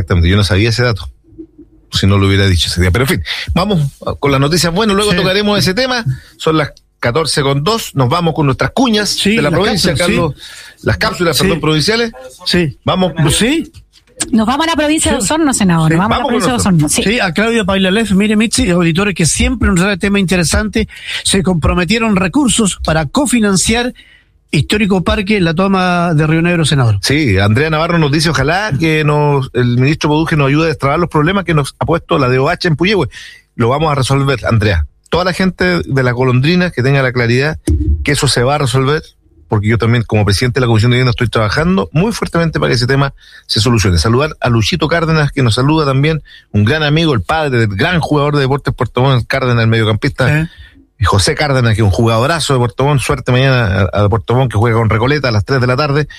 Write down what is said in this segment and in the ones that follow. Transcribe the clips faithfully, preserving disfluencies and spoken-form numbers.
Exactamente, yo no sabía ese dato, si no lo hubiera dicho ese día. Pero en fin, vamos con las noticias. Bueno, luego sí. tocaremos ese tema. Son las catorce con dos. Nos vamos con nuestras cuñas sí, de la provincia, cápsulas, Carlos. Sí. Las cápsulas, sí. perdón, provinciales. Sí. Vamos. Sí. Nos vamos a la provincia sí. de Osorno, senador. Sí, Nos vamos, vamos a la provincia de Osorno. Sí. sí, a Claudia Pailalef, mire, Mitzi, auditores que siempre un tema interesante, se comprometieron recursos para cofinanciar histórico parque La Toma de Río Negro, senador. Sí, Andrea Navarro nos dice, ojalá que nos el ministro Poduje nos ayude a destrabar los problemas que nos ha puesto la D O H en Puyehue. Lo vamos a resolver, Andrea. Toda la gente de la Golondrina que tenga la claridad que eso se va a resolver, porque yo también, como presidente de la Comisión de Vivienda, estoy trabajando muy fuertemente para que ese tema se solucione. Saludar a Luchito Cárdenas, que nos saluda también, un gran amigo, el padre del gran jugador de deportes Puerto Montt, Cárdenas, el mediocampista, ¿Eh? José Cárdenas, que es un jugadorazo de Puerto Montt. Suerte mañana a, a Puerto Montt, que juega con Recoleta a las tres de la tarde.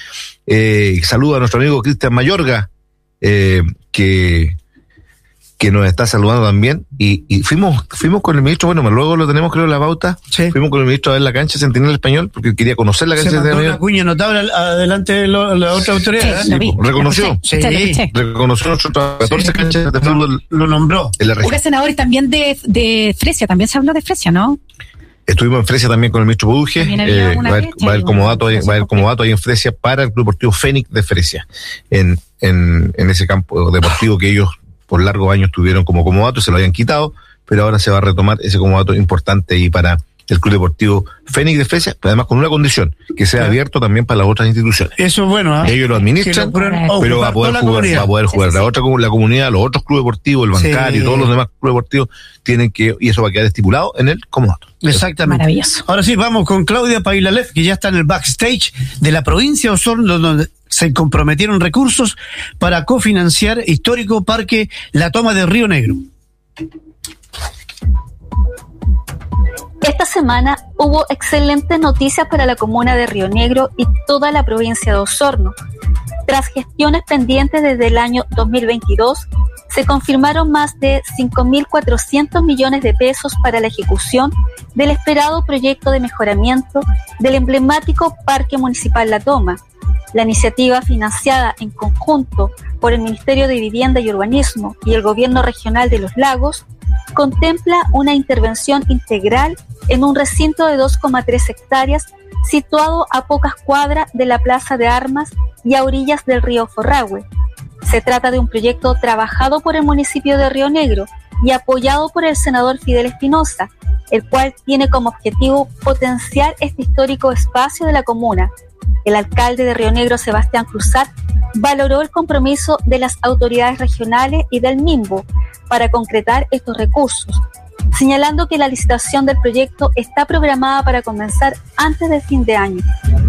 Eh, saluda a nuestro amigo Cristian Mayorga, eh, que... que nos está saludando también, y, y fuimos fuimos con el ministro, bueno, luego lo tenemos creo en la pauta, sí. fuimos con el ministro a ver la cancha Centinela Español, porque quería conocer la cancha Centinela Español. Una cuña notable adelante de lo, la otra autoridad. Sí, ¿eh? sí, reconoció, sí, sí. reconoció nuestras catorce sí. canchas de fútbol. Lo, lo nombró. Oiga, senador, y también de, de Fresia, también se habló de Fresia, ¿no? Estuvimos en Fresia también con el ministro Poduje, eh, va a haber, va a haber como dato, va a haber como dato ahí en Fresia para el Club Deportivo Fénix de Fresia, en, en, en ese campo deportivo que ellos por largos años tuvieron como comodato y se lo habían quitado, pero ahora se va a retomar ese comodato importante ahí para el Club Deportivo Fénix de Fresia, pero además con una condición, que sea abierto también para las otras instituciones. Eso es bueno, ¿eh? Ellos lo administran, lo pero va a poder jugar, va a poder jugar la otra la comunidad, los otros clubes deportivos, el bancario, sí. todos los demás clubes deportivos tienen que, y eso va a quedar estipulado en el comodato. Exactamente. Maravilloso. Ahora sí, vamos con Claudia Pailalef, que ya está en el backstage de la provincia de Osorno, donde se comprometieron recursos para cofinanciar histórico parque La Toma de Río Negro. Esta semana hubo excelentes noticias para la comuna de Río Negro y toda la provincia de Osorno. Tras gestiones pendientes desde el año dos mil veintidós, se confirmaron más de cinco mil cuatrocientos millones de pesos para la ejecución del esperado proyecto de mejoramiento del emblemático Parque Municipal La Toma. La iniciativa, financiada en conjunto por el Ministerio de Vivienda y Urbanismo y el Gobierno Regional de los Lagos, contempla una intervención integral en un recinto de dos coma tres hectáreas situado a pocas cuadras de la Plaza de Armas y a orillas del río Forrahue. Se trata de un proyecto trabajado por el municipio de Río Negro y apoyado por el senador Fidel Espinosa, el cual tiene como objetivo potenciar este histórico espacio de la comuna. El alcalde de Río Negro, Sebastián Cruzat, valoró el compromiso de las autoridades regionales y del MIMBO para concretar estos recursos, señalando que la licitación del proyecto está programada para comenzar antes del fin de año.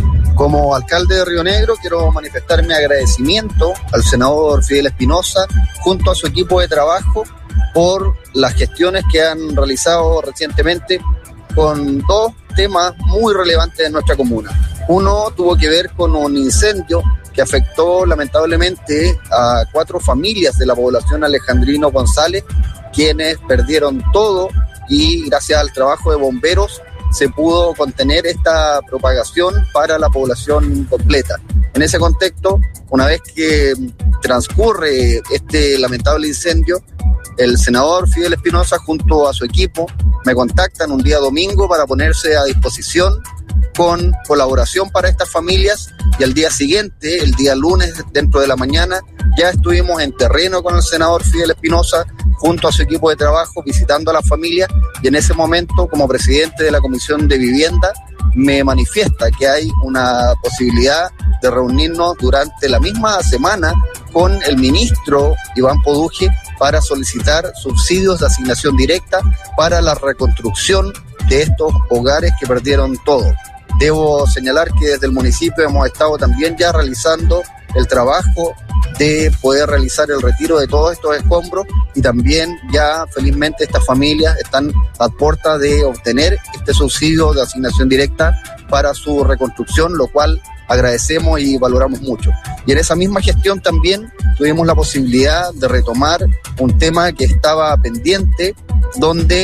Como alcalde de Río Negro, quiero manifestar mi agradecimiento al senador Fidel Espinosa junto a su equipo de trabajo por las gestiones que han realizado recientemente con dos temas muy relevantes en nuestra comuna. Uno tuvo que ver con un incendio que afectó lamentablemente a cuatro familias de la población Alejandrino González, quienes perdieron todo, y gracias al trabajo de bomberos se pudo contener esta propagación para la población completa. En ese contexto, una vez que transcurre este lamentable incendio, el senador Fidel Espinosa junto a su equipo me contactan un día domingo para ponerse a disposición con colaboración para estas familias, y al día siguiente, el día lunes dentro de la mañana, ya estuvimos en terreno con el senador Fidel Espinosa junto a su equipo de trabajo visitando a las familias, y en ese momento, como presidente de la Comisión de Vivienda, me manifiesta que hay una posibilidad de reunirnos durante la misma semana con el ministro Iván Poduje para solicitar subsidios de asignación directa para la reconstrucción de estos hogares que perdieron todo. Debo señalar que desde el municipio hemos estado también ya realizando el trabajo de poder realizar el retiro de todos estos escombros, y también ya felizmente estas familias están a puerta de obtener este subsidio de asignación directa para su reconstrucción, lo cual agradecemos y valoramos mucho. Y en esa misma gestión también tuvimos la posibilidad de retomar un tema que estaba pendiente, donde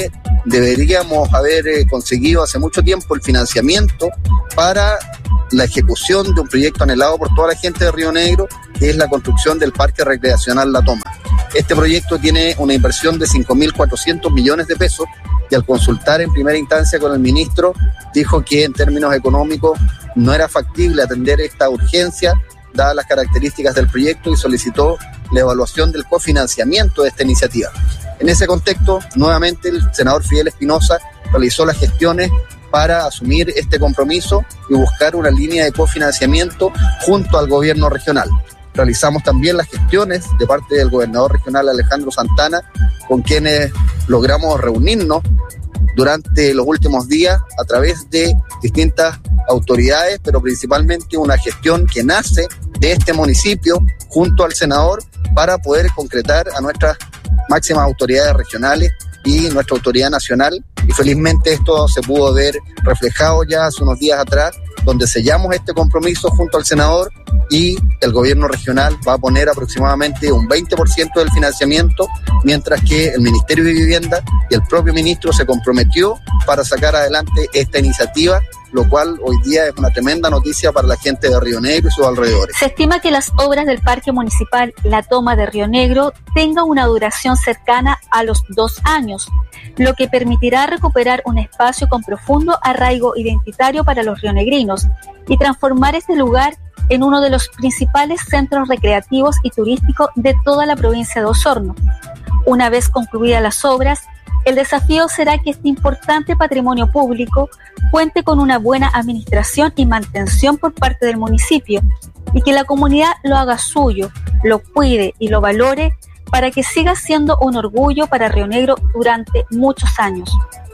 deberíamos haber eh, conseguido hace mucho tiempo el financiamiento para la ejecución de un proyecto anhelado por toda la gente de Río Negro, que es la construcción del Parque Recreacional La Toma. Este proyecto tiene una inversión de cinco mil cuatrocientos millones de pesos y al consultar en primera instancia con el ministro, dijo que en términos económicos no era factible atender esta urgencia, dadas las características del proyecto, y solicitó la evaluación del cofinanciamiento de esta iniciativa. En ese contexto, nuevamente el senador Fidel Espinosa realizó las gestiones para asumir este compromiso y buscar una línea de cofinanciamiento junto al gobierno regional. Realizamos también las gestiones de parte del gobernador regional Alejandro Santana, con quienes logramos reunirnos durante los últimos días a través de distintas autoridades, pero principalmente una gestión que nace de este municipio junto al senador para poder concretar a nuestras máximas autoridades regionales y nuestra autoridad nacional, y felizmente esto se pudo ver reflejado ya hace unos días atrás, donde sellamos este compromiso junto al senador y el gobierno regional va a poner aproximadamente un veinte por ciento del financiamiento, mientras que el Ministerio de Vivienda y el propio ministro se comprometió para sacar adelante esta iniciativa, lo cual hoy día es una tremenda noticia para la gente de Río Negro y sus alrededores. Se estima que las obras del Parque Municipal La Toma de Río Negro tengan una duración cercana a los dos años, lo que permitirá recuperar un espacio con profundo arraigo identitario para los rionegrinos y transformar este lugar en uno de los principales centros recreativos y turísticos de toda la provincia de Osorno. Una vez concluidas las obras, el desafío será que este importante patrimonio público cuente con una buena administración y mantención por parte del municipio y que la comunidad lo haga suyo, lo cuide y lo valore para que siga siendo un orgullo para Río Negro durante muchos años.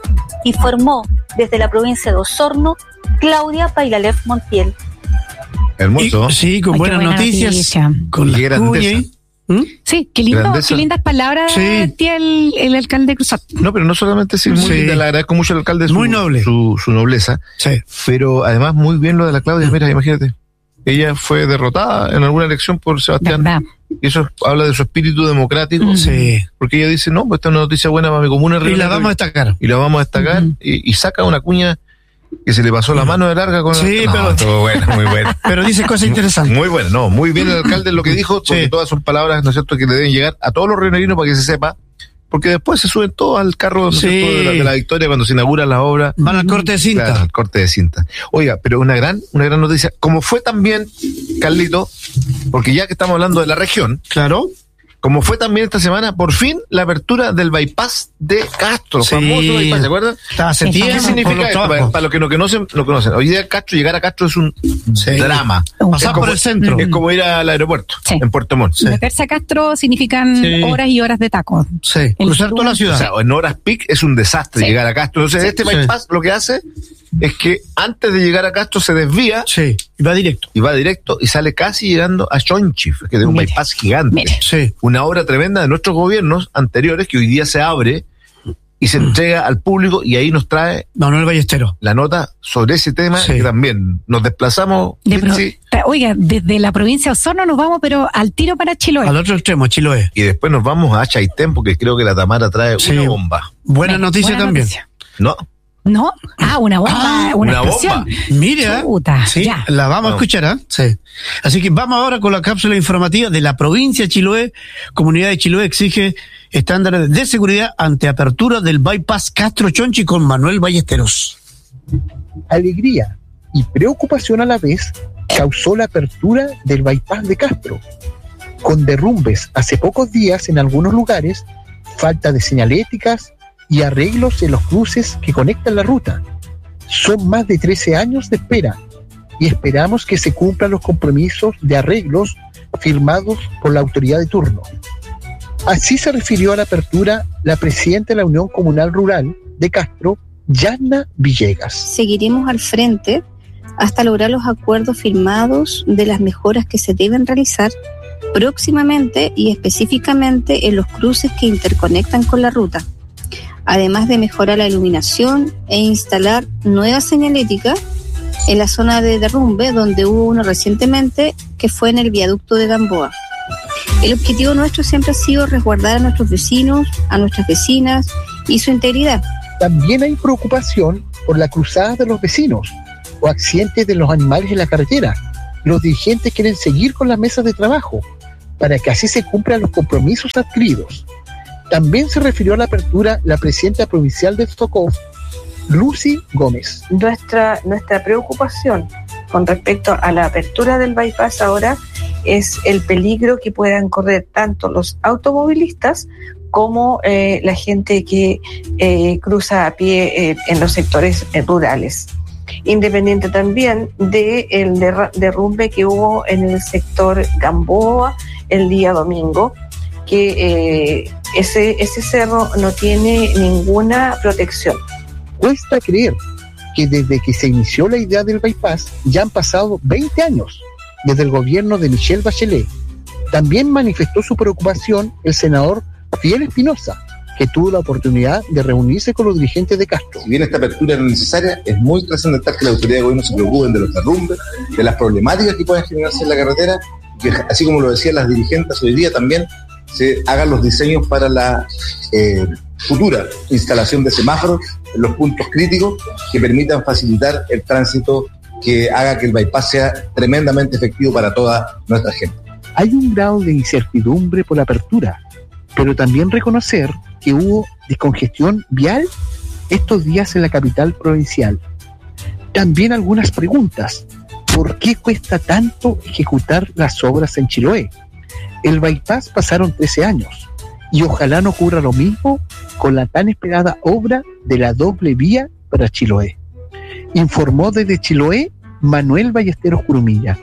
Informó desde la provincia de Osorno Claudia Pailalef Montiel. Hermoso. Y, sí, con Ay, buenas buena noticias. noticia. Con Y la cuña. ¿Mm? Sí, qué lindo, Grandeza. qué lindas palabras Sí. tiene el, el alcalde Cruzat. No, pero no solamente sí, muy Sí. linda, le agradezco mucho al alcalde su, Muy noble. Su, su nobleza, Sí. pero además muy bien lo de la Claudia. Mira, imagínate, ella fue derrotada en alguna elección por Sebastián, ¿Verdad? y eso habla de su espíritu democrático, Mm. Sí. porque ella dice, no, pues esta es una noticia buena para mi comuna, Río Y la Negro, vamos a destacar. y la vamos a destacar, Ujú. y, y saca una cuña que se le pasó la mano de larga con Sí, no, pero- estuvo buena, muy buena. Pero dice cosas interesantes. Muy bueno, no, muy bien el alcalde en lo que dijo, porque Sí. todas son palabras, ¿no es cierto?, que le deben llegar a todos los rionegrinos para que se sepa, porque después se suben todos al carro, ¿no es Sí. cierto?, de la, de la victoria cuando se inaugura la obra. Van al corte de cinta. Claro, al corte de cinta. Oiga, pero una gran, una gran noticia, como fue también, Carlito, porque ya que estamos hablando de la región, Claro. como fue también esta semana, por fin la apertura del bypass de Castro, Sí. famoso bypass, ¿se acuerdan? Estaba hace ¿Qué tiempo ¿Qué Con significa los esto? Para, trabajos. para los que no conocen, lo conocen. Hoy día Castro, llegar a Castro es un Sí. drama. Pasar Es como- por el centro. Es como ir al aeropuerto, Sí. en Puerto Montt. Sí. Meterse a Castro significan Sí. horas y horas de taco. Sí. El Cruzar toda la O ciudad. sea, en horas peak es un desastre Sí. llegar a Castro. Entonces, este Sí. bypass lo que hace es que antes de llegar a Castro se desvía Sí. Y va directo. y va directo y sale casi llegando a Chonchif, que es un Mire. bypass gigante. Mire. Sí. Una obra tremenda de nuestros gobiernos anteriores que hoy día se abre y se entrega al público, y ahí nos trae Manuel Ballestero. la nota sobre ese tema, Sí. que también nos desplazamos. De pro- Mitzi, Oiga, desde la provincia de Osorno nos vamos, pero al tiro para Chiloé. Al otro extremo, Chiloé. y después nos vamos a Chaitén, porque creo que la Tamara trae Sí. una bomba. Buena Bueno, noticia buena también. noticia. ¿No? ¿No? Ah, una bomba, Ah, una, una explosión. bomba. Mira, Chuta, sí, ya. la vamos a Vamos. escuchar, ¿ah? Sí. Así que vamos ahora con la cápsula informativa de la provincia de Chiloé. Comunidad de Chiloé exige estándares de seguridad ante apertura del bypass Castro Chonchi con Manuel Ballesteros. Alegría y preocupación a la vez causó la apertura del bypass de Castro, con derrumbes hace pocos días en algunos lugares, falta de señaléticas y arreglos en los cruces que conectan la ruta. Son más de trece años de espera y esperamos que se cumplan los compromisos de arreglos firmados por la autoridad de turno. Así se refirió a la apertura la presidenta de la Unión Comunal Rural de Castro, Yanna Villegas. Seguiremos al frente hasta lograr los acuerdos firmados de las mejoras que se deben realizar próximamente y específicamente en los cruces que interconectan con la ruta, además de mejorar la iluminación e instalar nuevas señaléticas en la zona de derrumbe, donde hubo uno recientemente que fue en el viaducto de Gamboa. El objetivo nuestro siempre ha sido resguardar a nuestros vecinos, a nuestras vecinas y su integridad, También hay preocupación por la cruzada de los vecinos o accidentes de los animales en la carretera. Los dirigentes quieren seguir con las mesas de trabajo para que así se cumplan los compromisos adquiridos. También se refirió a la apertura la presidenta provincial de Socov, Lucy Gómez. Nuestra, nuestra preocupación con respecto a la apertura del bypass ahora es el peligro que puedan correr tanto los automovilistas como eh, la gente que eh, cruza a pie eh, en los sectores eh, rurales. Independiente también del derrumbe que hubo en el sector Gamboa el día domingo, que eh, ese, ese cerro no tiene ninguna protección. Cuesta creer que desde que se inició la idea del bypass ya han pasado veinte años desde el gobierno de Michelle Bachelet. También manifestó su preocupación el senador Fidel Espinosa, que tuvo la oportunidad de reunirse con los dirigentes de Castro. Si bien esta apertura era necesaria, es muy trascendental que las autoridades de gobierno se preocupen de los derrumbes, de las problemáticas que pueden generarse en la carretera, que así como lo decían las dirigentes hoy día también, se hagan los diseños para la eh, futura instalación de semáforos en los puntos críticos que permitan facilitar el tránsito, que haga que el bypass sea tremendamente efectivo para toda nuestra gente. Hay un grado de incertidumbre por la apertura, pero también reconocer que hubo descongestión vial estos días en la capital provincial. También algunas preguntas. ¿Por qué cuesta tanto ejecutar las obras en Chiloé? El bypass pasaron trece años y ojalá no ocurra lo mismo con la tan esperada obra de la doble vía para Chiloé. Informó desde Chiloé Manuel Ballesteros Curumilla.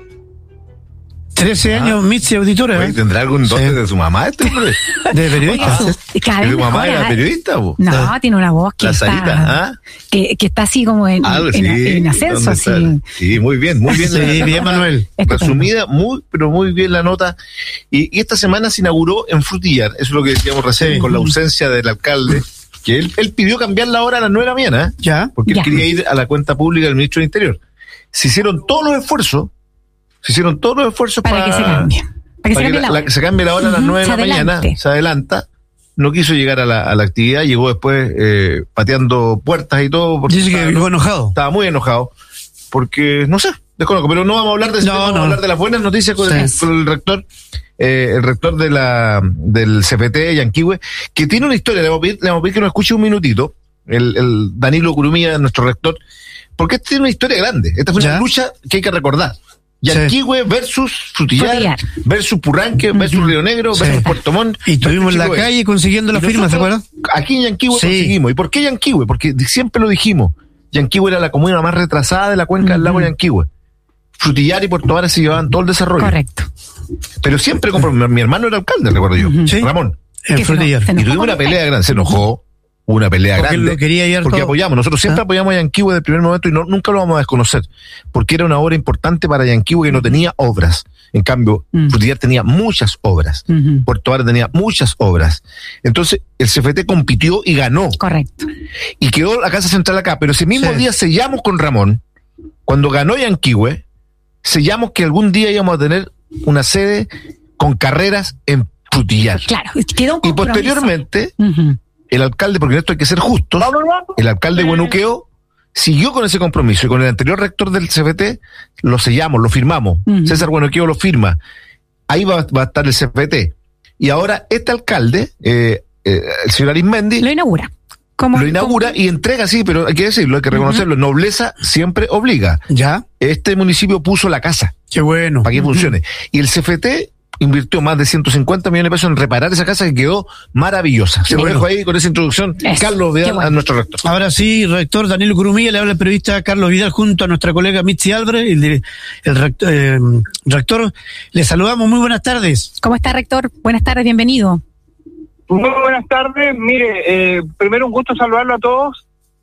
trece años, Mitzi, auditora. Oye, ¿tendrá algún dote sí. de su mamá este hombre? De periodista. Oye, su, cada vez ¿Tu mamá mejor, era periodista? ¿Vos? No, ¿Ah? Tiene una voz que la está, Sarita, ¿ah? que, que está así como en, ah, en, sí, en ascenso. Sí. sí, muy bien, muy bien. Sí, bien, Manuel. Resumida, muy, pero muy bien la nota. Y, y esta semana se inauguró en Frutillar, eso es lo que decíamos recién, sí. con la ausencia del alcalde, que él, él pidió cambiar la hora a las nueve de la mañana, ¿eh? Ya. Porque ya. él quería ir a la cuenta pública del ministro del Interior. Se hicieron todos los esfuerzos, se hicieron todos los esfuerzos para, para que se cambie. Para que, para se, cambie que la, la, se cambie la hora a las nueve uh-huh, de la mañana, se adelanta, no quiso llegar a la, a la actividad, llegó después eh, pateando puertas y todo. Dice que llegó enojado. Estaba muy enojado, porque, no sé, desconozco, pero no vamos a hablar de eso, no, vamos no. a hablar de las buenas noticias con, sí. el, con el rector, eh, el rector de la del C F T, Yanquihue, que tiene una historia, le vamos a pedir, le vamos a pedir que nos escuche un minutito, el, el Danilo Curumilla, nuestro rector, porque esta tiene una historia grande, esta fue ¿Ya? una lucha que hay que recordar. Yanquihue sí. versus Frutillar, Frutillar, versus Purranque, versus uh-huh. Río Negro, sí. versus Puerto Montt. Y estuvimos en la calle consiguiendo la firma, ¿se acuerdan? Aquí en Yanquihue sí. conseguimos. ¿Y por qué Yanquihue? Porque siempre lo dijimos. Yanquihue era la comuna más retrasada de la cuenca uh-huh. del lago Yanquihue. Frutillar y Puerto Varas se llevaban todo el desarrollo. Correcto. Pero siempre, como mi hermano era alcalde, recuerdo yo, uh-huh. ¿Sí? Ramón. En Frutillar. Y tuvimos una pelea grande, se enojó. Una pelea porque grande. Lo quería ir porque todo. apoyamos. Nosotros siempre ¿Ah? apoyamos a Yanquihue desde el primer momento y no, nunca lo vamos a desconocer. Porque era una obra importante para Yanquihue que no tenía obras. En cambio, mm. Frutillar tenía muchas obras. Mm-hmm. Puerto Varas tenía muchas obras. Entonces, el C F T compitió y ganó. Correcto. Y quedó la casa central acá. Pero ese mismo sí. día sellamos con Ramón, cuando ganó Yanquihue, sellamos que algún día íbamos a tener una sede con carreras en Frutillar. Claro, quedó un y posteriormente... Mm-hmm. El alcalde, porque en esto hay que ser justos, el alcalde Huenuqueo siguió con ese compromiso y con el anterior rector del C F T lo sellamos, lo firmamos. Uh-huh. César Huenuqueo lo firma. Ahí va, va a estar el C F T. Y ahora este alcalde, eh, eh, el señor Arismendi, lo inaugura. ¿Cómo, lo inaugura ¿cómo? Y entrega, sí, pero hay que decirlo, hay que reconocerlo. Uh-huh. Nobleza siempre obliga. Ya. Este municipio puso la casa. Qué bueno. Para que uh-huh. funcione. Y el C F T invirtió más de ciento cincuenta millones de pesos en reparar esa casa que quedó maravillosa. Se lo dejo ahí con esa introducción. Es, Carlos Vidal, bueno. a nuestro rector. Ahora sí, rector Danilo Curumilla, le habla el periodista Carlos Vidal junto a nuestra colega Mitzi Álvarez, el, el rector, eh, rector. Le saludamos, muy buenas tardes. ¿Cómo está, rector? Buenas tardes, bienvenido. Muy buenas tardes. Mire, eh, primero un gusto saludarlo a todos.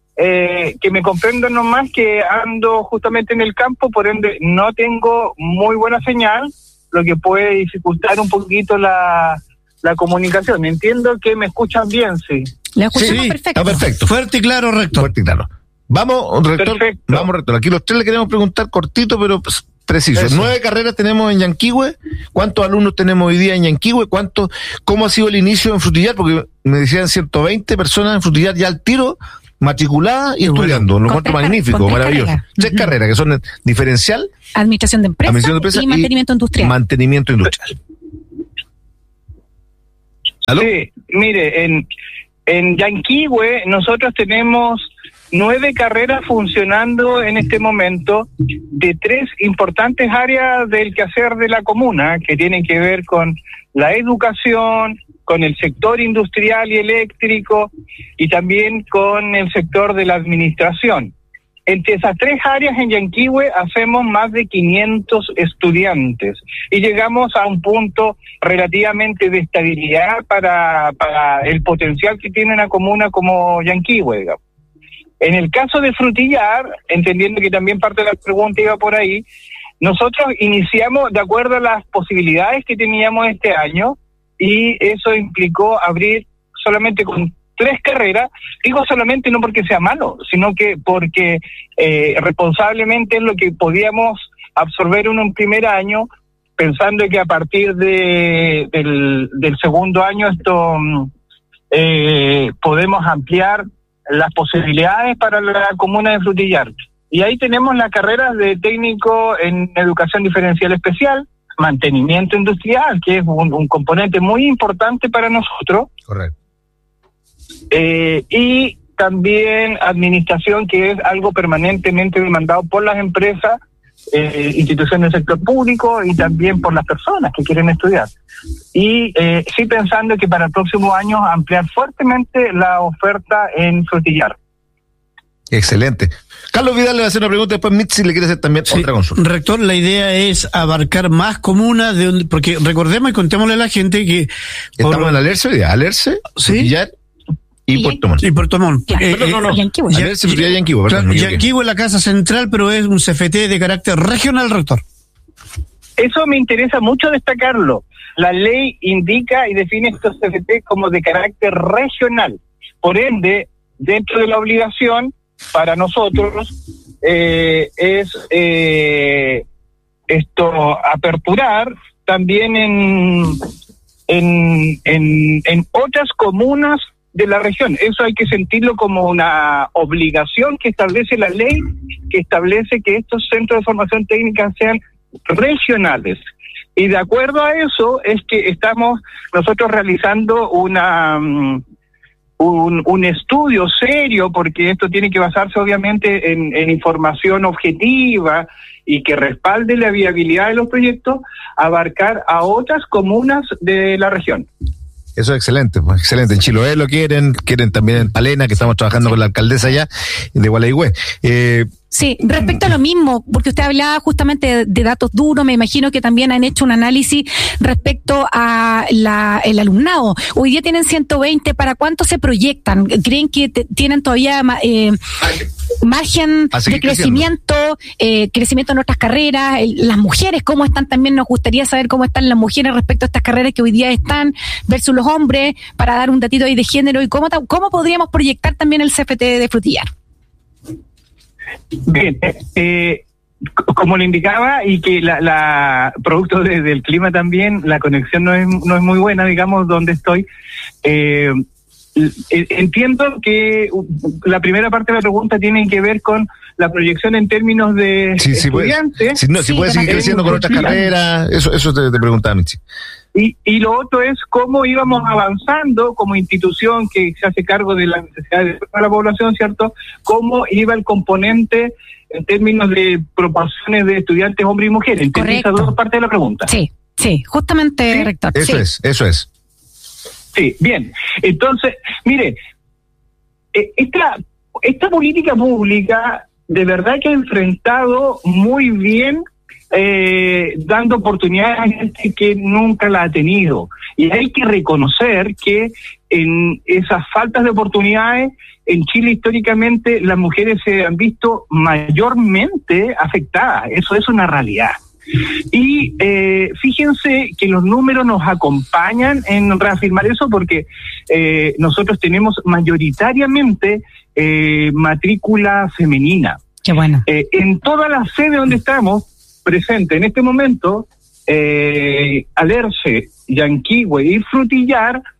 Eh, que me comprendan nomás que ando justamente en el campo, por ende no tengo muy buena señal, lo que puede dificultar un poquito la, la comunicación. Entiendo que me escuchan bien, sí. Le escuchamos sí, perfecto. Está perfecto. Fuerte y claro, rector. Fuerte y claro. Vamos, rector. Perfecto. Vamos, rector. Aquí los tres le queremos preguntar cortito, pero pues, preciso. Eso. Nueve carreras tenemos en Yanquihue. ¿Cuántos alumnos tenemos hoy día en Yanquihue? ¿Cuánto, cómo ha sido el inicio en Frutillar? Porque me decían ciento veinte personas en Frutillar ya al tiro. matriculada y estudiando. Lo encuentro magnífico, con tres maravilloso. carreras. Tres Ujú. carreras que son diferencial, Administración de empresas, administración de empresas y mantenimiento industrial. mantenimiento industrial. ¿Aló? Sí, mire, en, en Yanquihue nosotros tenemos nueve carreras funcionando en este momento de tres importantes áreas del quehacer de la comuna, que tienen que ver con la educación, con el sector industrial y eléctrico y también con el sector de la administración. Entre esas tres áreas en Yanquihue hacemos más de quinientos estudiantes y llegamos a un punto relativamente de estabilidad para, para el potencial que tiene una comuna como Yanquihue, digamos. En el caso de Frutillar, entendiendo que también parte de la pregunta iba por ahí, nosotros iniciamos de acuerdo a las posibilidades que teníamos este año y eso implicó abrir solamente con tres carreras. Digo solamente no porque sea malo, sino que porque eh, responsablemente es lo que podíamos absorber en un primer año, pensando que a partir de, del, del segundo año esto eh, podemos ampliar las posibilidades para la comuna de Frutillar. Y ahí tenemos las carreras de técnico en educación diferencial especial, mantenimiento industrial, que es un, un componente muy importante para nosotros. Correcto. Eh, y también administración, que es algo permanentemente demandado por las empresas, eh, instituciones del sector público y también por las personas que quieren estudiar. Y eh, sí pensando que para el próximo año ampliar fuertemente la oferta en Frutillar. Excelente. Carlos Vidal le va a hacer una pregunta, después Mitzi le quiere hacer también Sí, otra consulta. rector, la idea es abarcar más comunas, de donde, porque recordemos y contémosle a la gente que... Estamos por- en Alerce hoy día, Alerce, Sí. Frutillar y Y- Puerto Montt. y Puerto Montt. Claro. Eh, No, no, no. Y Yanquihue. Ya- Alerce, Frutillar y Yanquihue, perdón, Claro, me equivoqué. Yanquihue es la casa central, pero es un C F T de carácter regional, rector. Eso me interesa mucho destacarlo. La ley indica y define estos C F T como de carácter regional. Por ende, dentro de la obligación, para nosotros, eh, es eh, esto aperturar también en, en, en, en otras comunas de la región. Eso hay que sentirlo como una obligación que establece la ley, que establece que estos centros de formación técnica sean regionales. Y de acuerdo a eso es que estamos nosotros realizando una um, un, un estudio serio, porque esto tiene que basarse obviamente en, en información objetiva y que respalde la viabilidad de los proyectos, abarcar a otras comunas de la región. Eso es excelente, pues, excelente. En Chiloé lo quieren, quieren también en Palena, que estamos trabajando con la alcaldesa allá, de Gualeguay. Eh, Sí, respecto a lo mismo, porque usted hablaba justamente de, de datos duros, me imagino que también han hecho un análisis respecto a la, el alumnado. Hoy día tienen ciento veinte, ¿para cuánto se proyectan? ¿Creen que te, tienen todavía eh, margen A de seguir crecimiento, eh, crecimiento en otras carreras? El- las mujeres, ¿cómo están? También nos gustaría saber cómo están las mujeres respecto a estas carreras que hoy día están versus los hombres, para dar un datito ahí de género, y cómo, ta- cómo podríamos proyectar también el C F T de Frutillar. Bien, eh, c- como le indicaba, y que la, la producto de- del clima también, la conexión no es, no es muy buena, digamos, donde estoy. Eh, l- eh, entiendo que uh, la primera parte de la pregunta tiene que ver con la proyección en términos de Sí, sí, puede- estudiantes. si no, si Sí, puede seguir de creciendo con otras manera- carreras, eso, eso te, te preguntaba, Mitzi. Y, y lo otro es cómo íbamos avanzando como institución que se hace cargo de las necesidades de la población, ¿cierto? Cómo iba el componente en términos de proporciones de estudiantes hombres y mujeres. ¿Entendí esas Correcto. dos partes de la pregunta? Sí, sí, justamente, Sí, rector. Eso sí. es, eso es. Sí, bien. Entonces, mire, eh, esta, esta política pública de verdad que ha enfrentado muy bien, eh, dando oportunidades a gente que nunca la ha tenido. Y hay que reconocer que en esas faltas de oportunidades, en Chile históricamente las mujeres se han visto mayormente afectadas. Eso es una realidad. Y eh, fíjense que los números nos acompañan en reafirmar eso, porque eh, nosotros tenemos mayoritariamente eh, matrícula femenina. Qué bueno. Eh, en todas las sedes donde estamos presentes en este momento, eh, Alerce, Yanquihue y Frutillar,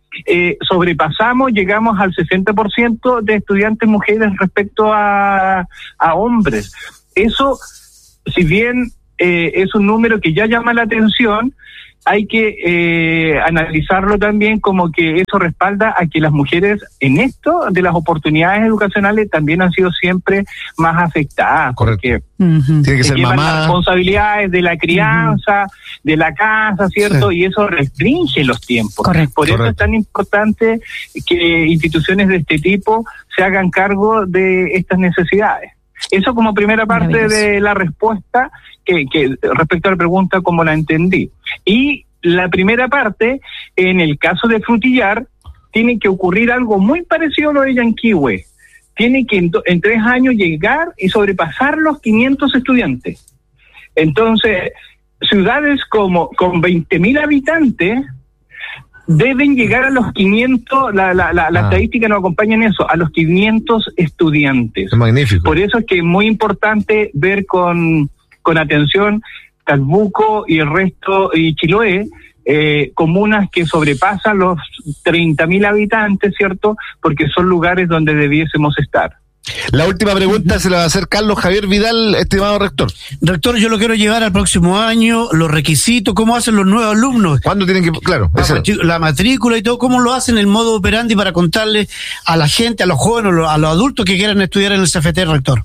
eh, sobrepasamos, llegamos al sesenta por ciento de estudiantes mujeres respecto a, a hombres. Eso, si bien eh, es un número que ya llama la atención, hay que eh, analizarlo también como que eso respalda a que las mujeres en esto de las oportunidades educacionales también han sido siempre más afectadas. Correcto. Porque uh-huh. Tiene que ser llevan mamá. Las responsabilidades de la crianza, uh-huh. de la casa, ¿cierto? Sí. Y eso restringe los tiempos. Correcto. Por eso Correcto. es tan importante que instituciones de este tipo se hagan cargo de estas necesidades. Eso como primera parte de la respuesta que, que respecto a la pregunta como la entendí. Y la primera parte, en el caso de Frutillar, tiene que ocurrir algo muy parecido a lo de Yanquihue. Tiene que en, en tres años llegar y sobrepasar los quinientos estudiantes. Entonces, ciudades como con veinte mil habitantes deben llegar a los quinientos, la, la, la, la ah. estadística nos acompaña en eso, a los quinientos estudiantes. Es magnífico. Por eso es que es muy importante ver con, con atención Calbuco y el resto, y Chiloé, eh, comunas que sobrepasan los treinta mil habitantes, ¿cierto? Porque son lugares donde debiésemos estar. La última pregunta se la va a hacer Carlos Javier Vidal, estimado rector. Rector, yo lo quiero llevar al próximo año, los requisitos, cómo hacen los nuevos alumnos. ¿Cuándo tienen que...? Claro. La, matrícula, la matrícula y todo, cómo lo hacen, el modo operandi para contarle a la gente, a los jóvenes, a los adultos que quieran estudiar en el C F T, rector.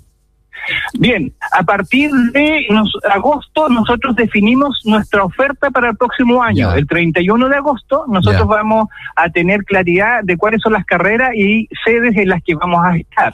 Bien, a partir de nos, agosto nosotros definimos nuestra oferta para el próximo año. Ya. El treinta y uno de agosto nosotros ya. vamos a tener claridad de cuáles son las carreras y sedes en las que vamos a estar.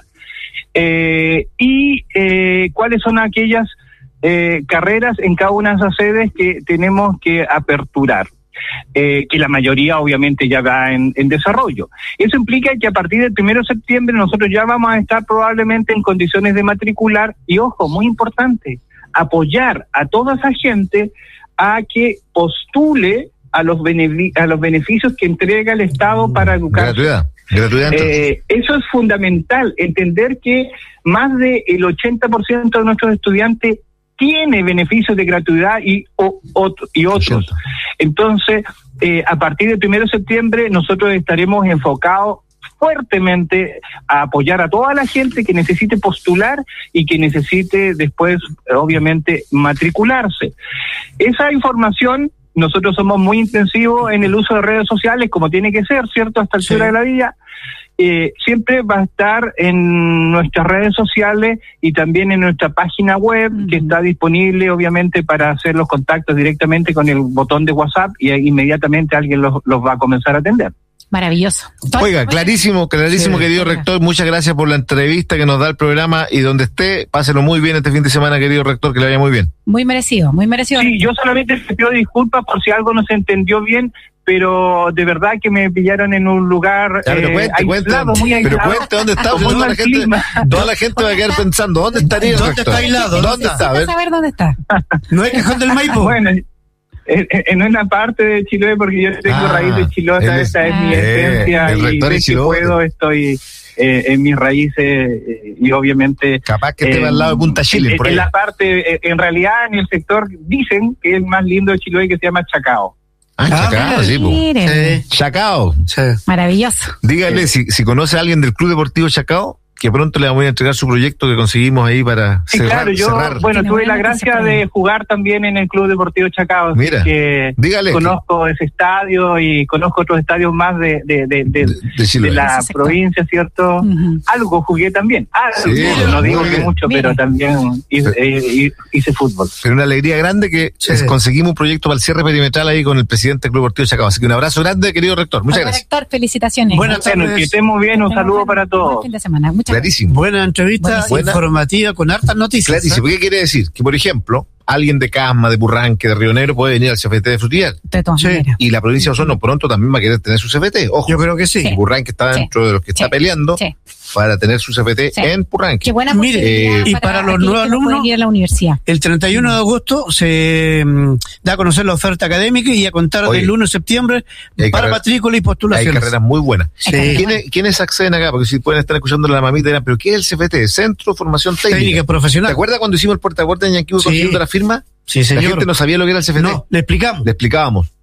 Eh, y eh, cuáles son aquellas eh, carreras en cada una de esas sedes que tenemos que aperturar. Eh, que la mayoría obviamente ya va en, en desarrollo. Eso implica que a partir del primero de septiembre nosotros ya vamos a estar probablemente en condiciones de matricular y, ojo, muy importante, apoyar a toda esa gente a que postule a los, benefic- a los beneficios que entrega el Estado para educar. Gratuidad. Gratuidad. Eh, eso es fundamental, entender que más del ochenta por ciento de nuestros estudiantes tiene beneficios de gratuidad y, o, otro, y otros. Entonces, eh, a partir del primero de septiembre, nosotros estaremos enfocados fuertemente a apoyar a toda la gente que necesite postular y que necesite después, obviamente, matricularse. Esa información, nosotros somos muy intensivos en el uso de redes sociales, como tiene que ser, ¿cierto?, a esta altura sí. de la vida. Eh, siempre va a estar en nuestras redes sociales y también en nuestra página web, uh-huh. que está disponible obviamente para hacer los contactos directamente con el botón de WhatsApp y inmediatamente alguien los, los va a comenzar a atender. Maravilloso. Oiga, clarísimo, clarísimo, sí, querido rector. Muchas gracias por la entrevista que nos da el programa y donde esté, páselo muy bien este fin de semana, querido rector, que le vaya muy bien. Muy merecido, muy merecido. Sí, yo solamente te pido disculpas por si algo no se entendió bien, pero de verdad que me pillaron en un lugar ya, pero eh, cuente, aislado, cuente, muy aislado. Pero cuente dónde está, toda la, gente, toda la gente va a quedar pensando, ¿dónde estaría el ¿Dónde rector? está aislado? ¿Dónde está? A saber dónde está. No hay Cajón del Maipo. Bueno, en, en una parte de Chiloé, porque yo tengo ah, raíz de Chiloé, esa es mi esencia, eh, y de que puedo estoy eh, en mis raíces eh, y obviamente... Capaz que esté eh, al lado de Punta Chile, en, por ahí. En la parte, eh, en realidad en el sector dicen que es el más lindo de Chiloé, que se llama Chacao. Ah, ah, Chacao, sí, pues. Chacao. Sí. Maravilloso. Dígale, sí. si, si conoce a alguien del Club Deportivo Chacao, que pronto le vamos a entregar su proyecto que conseguimos ahí para sí, cerrar. Claro, yo, cerrar. bueno, tuve la gracia de jugar también en el Club Deportivo Chacao. Mira, que dígale. Conozco ese estadio y conozco otros estadios más de, de, de, de, de, de, de la provincia, ¿cierto? Uh-huh. Algo jugué también. Algo, sí, no digo que mucho, Mira. pero también hice, eh, hice fútbol. Pero una alegría grande que sí. es, conseguimos un proyecto para el cierre perimetral ahí con el presidente del Club Deportivo Chacao. Así que un abrazo grande, querido rector. Muchas Hola, gracias. Rector, felicitaciones. Buenas tardes. Bueno, que estemos bien. Un saludo para todos. Buen fin de semana. Muchas Clarísimo. Buena entrevista Buena. informativa con hartas noticias. Clarísimo. ¿Qué quiere decir? Que, por ejemplo, alguien de Casma, de Purranque, de Río Negro puede venir al C F T de Frutillar. De todas sí. maneras. Y la provincia de Osorno pronto también va a querer tener su C F T. Ojo. Yo creo que sí. sí. Purranque está dentro sí. de los que está sí. peleando sí. para tener su C F T sí. en Purranque. Qué buena Mire, eh, y para, para los nuevos alumnos, ir a la universidad. El treinta y uno de agosto se um, da a conocer la oferta académica y a contar Oye, del uno de septiembre para carrera, matrícula y postulaciones. Hay carreras muy buenas. Sí. ¿Quiénes, ¿Quiénes acceden acá? Porque si pueden estar escuchando a la mamita, dirán, ¿pero qué es el C F T? Centro de Formación Técnica. Técnica Profesional. ¿Te acuerdas cuando hicimos el puerta a puerta en Yanquihue sí. consiguiendo la firma? Sí, señor. La gente no sabía lo que era el C F T. No, le explicamos. Le explicábamos.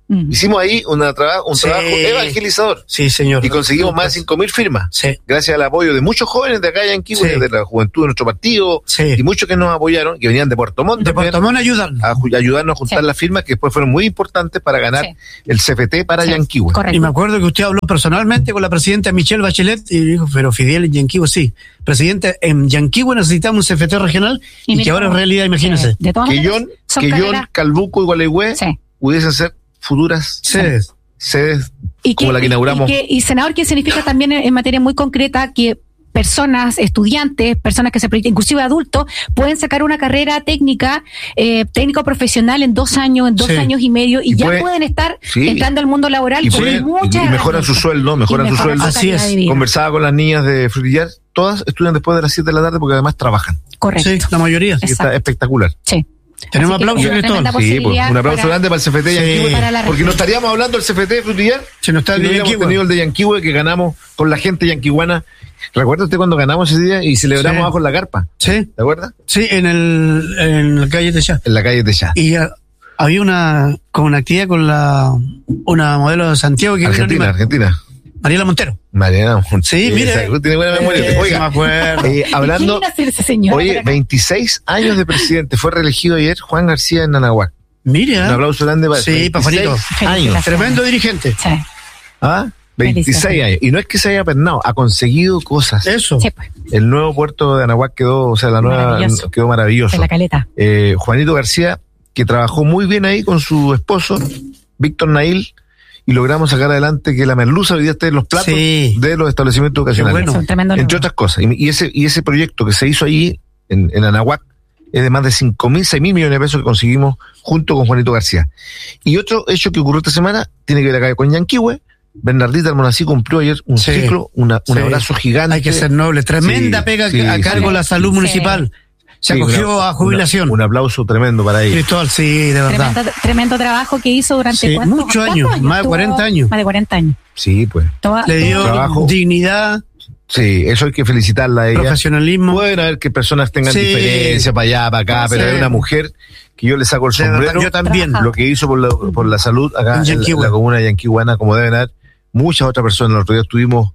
Mm. Hicimos ahí una traba, un Sí. trabajo evangelizador. Sí, señor. Y conseguimos más de cinco mil firmas. Sí. Gracias al apoyo de muchos jóvenes de acá en Yanquihue, Sí. de la juventud de nuestro partido, Sí. y muchos que nos apoyaron, que venían de Puerto Montt, De Puerto Montt ayudan. a ju- ayudarnos a juntar Sí. las firmas que después fueron muy importantes para ganar Sí. el C F T para Sí, Yanquihue. correcto. Y me acuerdo que usted habló personalmente con la presidenta Michelle Bachelet y dijo, pero Fidel en Yanquihue sí. Presidente, en Yanquihue necesitamos un C F T regional y, mira que ahora es cómo- realidad, imagínense. Sí. De todas Que maneras, Yon, son que Yon, carreras- Calbuco y Gualeguay Sí. pudiesen ser futuras Sí. sedes Y como la que inauguramos. Y, que- y, senador, ¿qué significa también en, en materia muy concreta que personas, estudiantes, personas que se proyectan, inclusive adultos, pueden sacar una carrera técnica, eh, técnico profesional en dos años, en dos Sí. años y medio, y, Y ya puede- pueden estar sí. entrando al mundo laboral y, con pueden- muchas y mejoran su herramientas. sueldo, mejoran Y su mejoran sueldo. su Así calidad es. de vida. Conversaba con las niñas de Frutillar, todas estudian después de las siete de la tarde porque además trabajan. Correcto. Sí, la mayoría. Así que está Exacto. espectacular. Sí. Tenemos Así que aplausos, una Cristóbal. tremenda Sí, pues, posibilidad un aplauso para- grande para el C F T de Sí. Yanquihue, Para la porque región. no estaríamos hablando del C F T de Frutillar Si no está si el no de hubiéramos Yanquihue. tenido el de Yanquihue que ganamos con la gente yanquihuana. ¿Recuerda usted cuando ganamos ese día y celebramos Sí. abajo en la carpa? Sí, ¿Te acuerdas? sí, en el en la calle de Chá. En la calle de Chá. Y ah, había una con una actividad con la una modelo de Santiago que vino Argentina, a animar. Argentina. Mariela Montero. Mariana. Sí, mire. esa- Tiene buena memoria. Eh, Oiga, me acuerdo. eh, hablando, ¿Quién hace ese señor? oye, Por acá. veintiséis años de presidente. Fue reelegido ayer Juan García en Anahuac. Mire, Un ah, aplauso grande para Sí, pa' Juanito. veintiséis años. Felicitaciones. tremendo dirigente. Sí. ¿Ah? veintiséis Felicitaciones. años. Y no es que se haya pernado, ha conseguido cosas. Eso. Sí, pues, El nuevo puerto de Anahuac quedó, o sea, la nueva Maravilloso. quedó maravilloso. en la caleta. Eh, Juanito García, que trabajó muy bien ahí con su esposo, Víctor Nail, y logramos sacar adelante que la merluza hoy día esté en los platos Sí. de los establecimientos educacionales. bueno. Es un tremendo Entre logro. otras cosas. Y, y ese y ese proyecto que se hizo allí, en, en Anahuac, es de más de cinco mil, seis mil millones de pesos que conseguimos junto con Juanito García. Y otro hecho que ocurrió esta semana tiene que ver acá con Yanquihue. Bernardita Almonací cumplió ayer un Sí. ciclo, una, un Sí. abrazo gigante. Hay que ser noble. Tremenda Sí, pega sí, a sí. cargo de la salud Sí. municipal. Se Sí, acogió una- a jubilación. una- un aplauso tremendo para ella. Cristóbal, sí, de verdad. Tremendo, tremendo trabajo que hizo durante Sí, ¿cuántos- muchos cuántos años, más de Tuvo- cuarenta años. Más de cuarenta años. Sí, pues. Toda- Le dio Trabajo. dignidad, Sí, eso hay que felicitarla a ella. profesionalismo. Pueden haber que personas tengan Sí. diferencia para allá, para acá, Sí. pero hay una mujer que yo le saco el De verdad, sombrero. yo también. Trabaja. Lo que hizo por la, por la salud acá En en, la, Yanquihue. la comuna de Yanquihuana, como deben haber muchas otras personas. El otro día estuvimos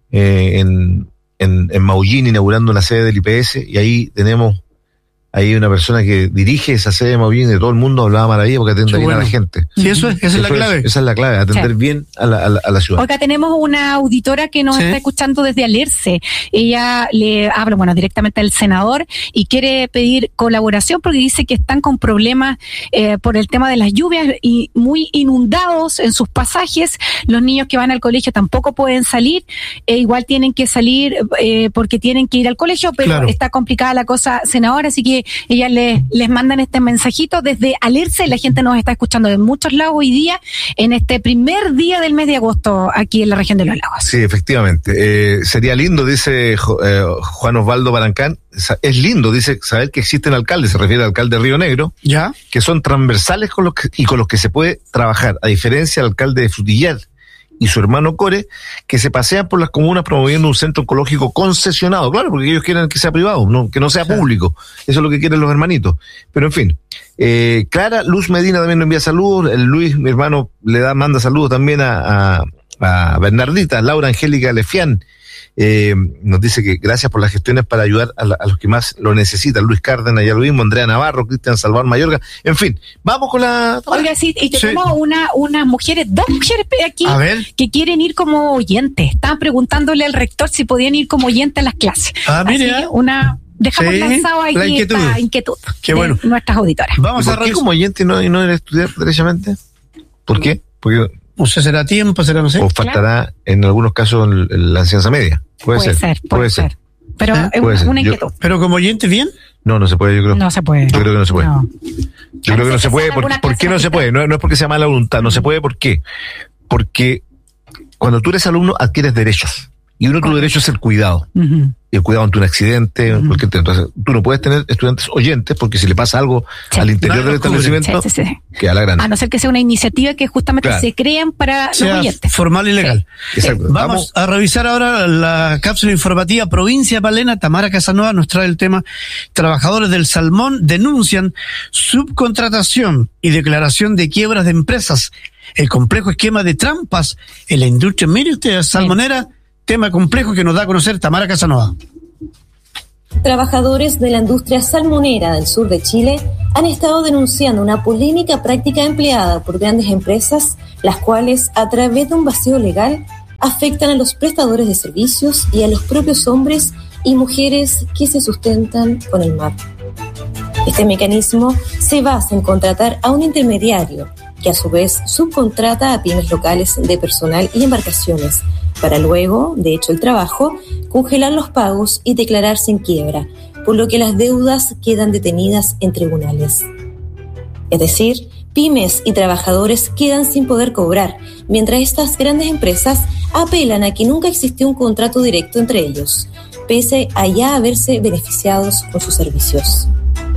eh, en, en, en Maullín inaugurando una sede del I P S y ahí tenemos ahí una persona que dirige esa sede de Maullín de todo el mundo, hablaba maravilla porque atiende Qué bien a bueno. la gente. Sí, eso es, esa es la Eso clave. esa es la clave, atender Sí. bien a la, a la, a la ciudad. Oiga, tenemos una auditora que nos Sí. está escuchando desde Alerce. Ella le habla, bueno, directamente al senador y quiere pedir colaboración porque dice que están con problemas eh, por el tema de las lluvias y muy inundados en sus pasajes. Los niños que van al colegio tampoco pueden salir. E igual tienen que salir eh, porque tienen que ir al colegio, pero Claro. está complicada la cosa, senador, así que ella les, les mandan este mensajito desde Alerce. La gente nos está escuchando de muchos lados hoy día en este primer día del mes de agosto aquí en la región de los lagos. Sí, efectivamente. Eh, sería lindo, dice Jo- eh, Juan Osvaldo Barancán, sa- es lindo, dice, saber que existen alcaldes, se refiere al alcalde de Río Negro, ¿Ya? que son transversales con los que, y con los que se puede trabajar, a diferencia del alcalde de Frutillar y su hermano Core, que se pasean por las comunas promoviendo un centro oncológico concesionado, claro, porque ellos quieren que sea privado, no, que no sea Claro. público, eso es lo que quieren los hermanitos. Pero en fin, eh, Clara Luz Medina también nos envía saludos, el Luis, mi hermano, le da, manda saludos también a, a, a Bernardita, Laura Angélica Lefián, eh, nos dice que gracias por las gestiones para ayudar a, la- a los que más lo necesitan. Luis Cárdenas, ya lo mismo, Andrea Navarro, Cristian Salvador Mayorga, en fin, vamos con la... Oiga, sí, y tenemos Sí. una, unas mujeres, dos mujeres aquí A ver. que quieren ir como oyentes. Estaban preguntándole al rector si podían ir como oyentes a las clases. Ah, mire, Así que ah. una, dejamos Sí, lanzado ahí la inquietud. esta inquietud Qué de bueno. nuestras auditoras. Vamos ¿Y a ¿Por qué revisar. como oyente y no, y no eres estudiar derechamente? ¿Por qué? Porque No sé, será tiempo, será no sé. o faltará en algunos casos en, en la enseñanza media. Puede, ser, puede ser. Pero ¿Eh? es Puede una, ser. una Yo- inquietud. Pero como oyente, bien. No, no se puede, yo creo. No se puede. Yo creo que no se puede. No. Yo creo que no se puede. ¿Por, Algunas ¿por qué no clases se puede? No, no es porque sea mala voluntad, no se puede. ¿Por qué? Porque cuando tú eres alumno adquieres derechos. Y uno de tus Correcto. derechos es el cuidado. Ujú. El cuidado ante un accidente. Ujú. Cualquier tema. Entonces, tú no puedes tener estudiantes oyentes porque si le pasa algo Sí. al interior Nadie del los cubre. establecimiento, Sí, sí, sí. queda la grande. A no ser que sea una iniciativa que justamente Claro. se crean para Sea los oyentes. formal y legal. Exacto. Vamos a revisar ahora la cápsula informativa Provincia Palena. Tamara Casanova nos trae el tema. Trabajadores del Salmón denuncian subcontratación y declaración de quiebras de empresas. el complejo esquema de trampas en la industria. Mire usted, salmonera, sí. Tema complejo que nos da a conocer Tamara Casanova. Trabajadores de la industria salmonera del sur de Chile han estado denunciando una polémica práctica empleada por grandes empresas, las cuales, a través de un vacío legal, afectan a los prestadores de servicios y a los propios hombres y mujeres que se sustentan con el mar. Este mecanismo se basa en contratar a un intermediario, que a su vez subcontrata a pymes locales de personal y embarcaciones, para luego, de hecho el trabajo, congelar los pagos y declararse en quiebra, por lo que las deudas quedan detenidas en tribunales. Es decir, pymes y trabajadores quedan sin poder cobrar, mientras estas grandes empresas apelan a que nunca existió un contrato directo entre ellos, pese a ya haberse beneficiados con sus servicios.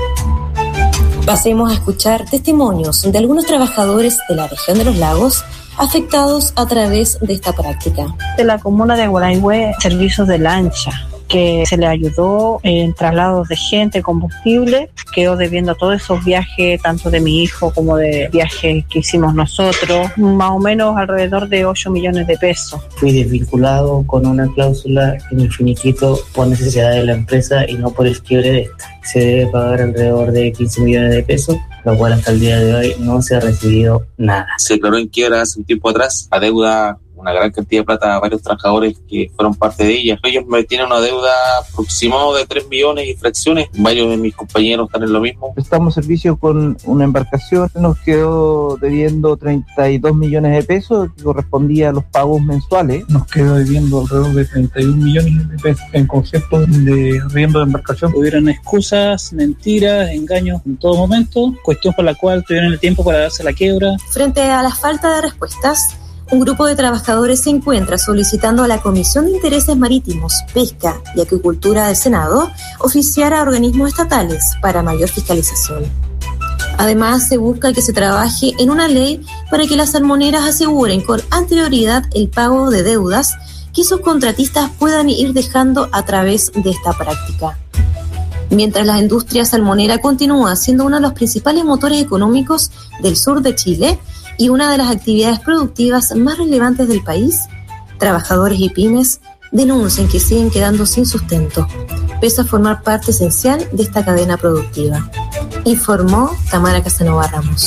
Pasemos a escuchar testimonios de algunos trabajadores de la región de los lagos afectados a través de esta práctica. De la comuna de Guaraihue, servicios de lancha, que se le ayudó en traslados de gente, combustible, quedó debiendo todos esos viajes, tanto de mi hijo como de viajes que hicimos nosotros, más o menos alrededor de ocho millones de pesos. Fui desvinculado con una cláusula en el finiquito por necesidad de la empresa y no por el quiebre de esta. Se debe pagar alrededor de quince millones de pesos, lo cual hasta el día de hoy no se ha recibido nada. Se declaró en quiebra hace un tiempo atrás, a deuda una gran cantidad de plata a varios trabajadores que fueron parte de ella. Ellos me tienen una deuda aproximada de tres millones y fracciones. Varios de mis compañeros están en lo mismo. Prestamos servicio con una embarcación, nos quedó debiendo treinta y dos millones de pesos, que correspondía a los pagos mensuales. Nos quedó debiendo alrededor de treinta y un millones de pesos en conceptos de arriendo de embarcación. Hubieron excusas, mentiras, engaños en todo momento, cuestión por la cual tuvieron el tiempo para darse la quiebra. Frente a la falta de respuestas, un grupo de trabajadores se encuentra solicitando a la Comisión de Intereses Marítimos, Pesca y Acuicultura del Senado oficiar a organismos estatales para mayor fiscalización. Además, se busca que se trabaje en una ley para que las salmoneras aseguren con anterioridad el pago de deudas que sus contratistas puedan ir dejando a través de esta práctica. Mientras la industria salmonera continúa siendo uno de los principales motores económicos del sur de Chile, y una de las actividades productivas más relevantes del país, trabajadores y pymes denuncian que siguen quedando sin sustento, pese a formar parte esencial de esta cadena productiva. Informó Tamara Casanova Ramos.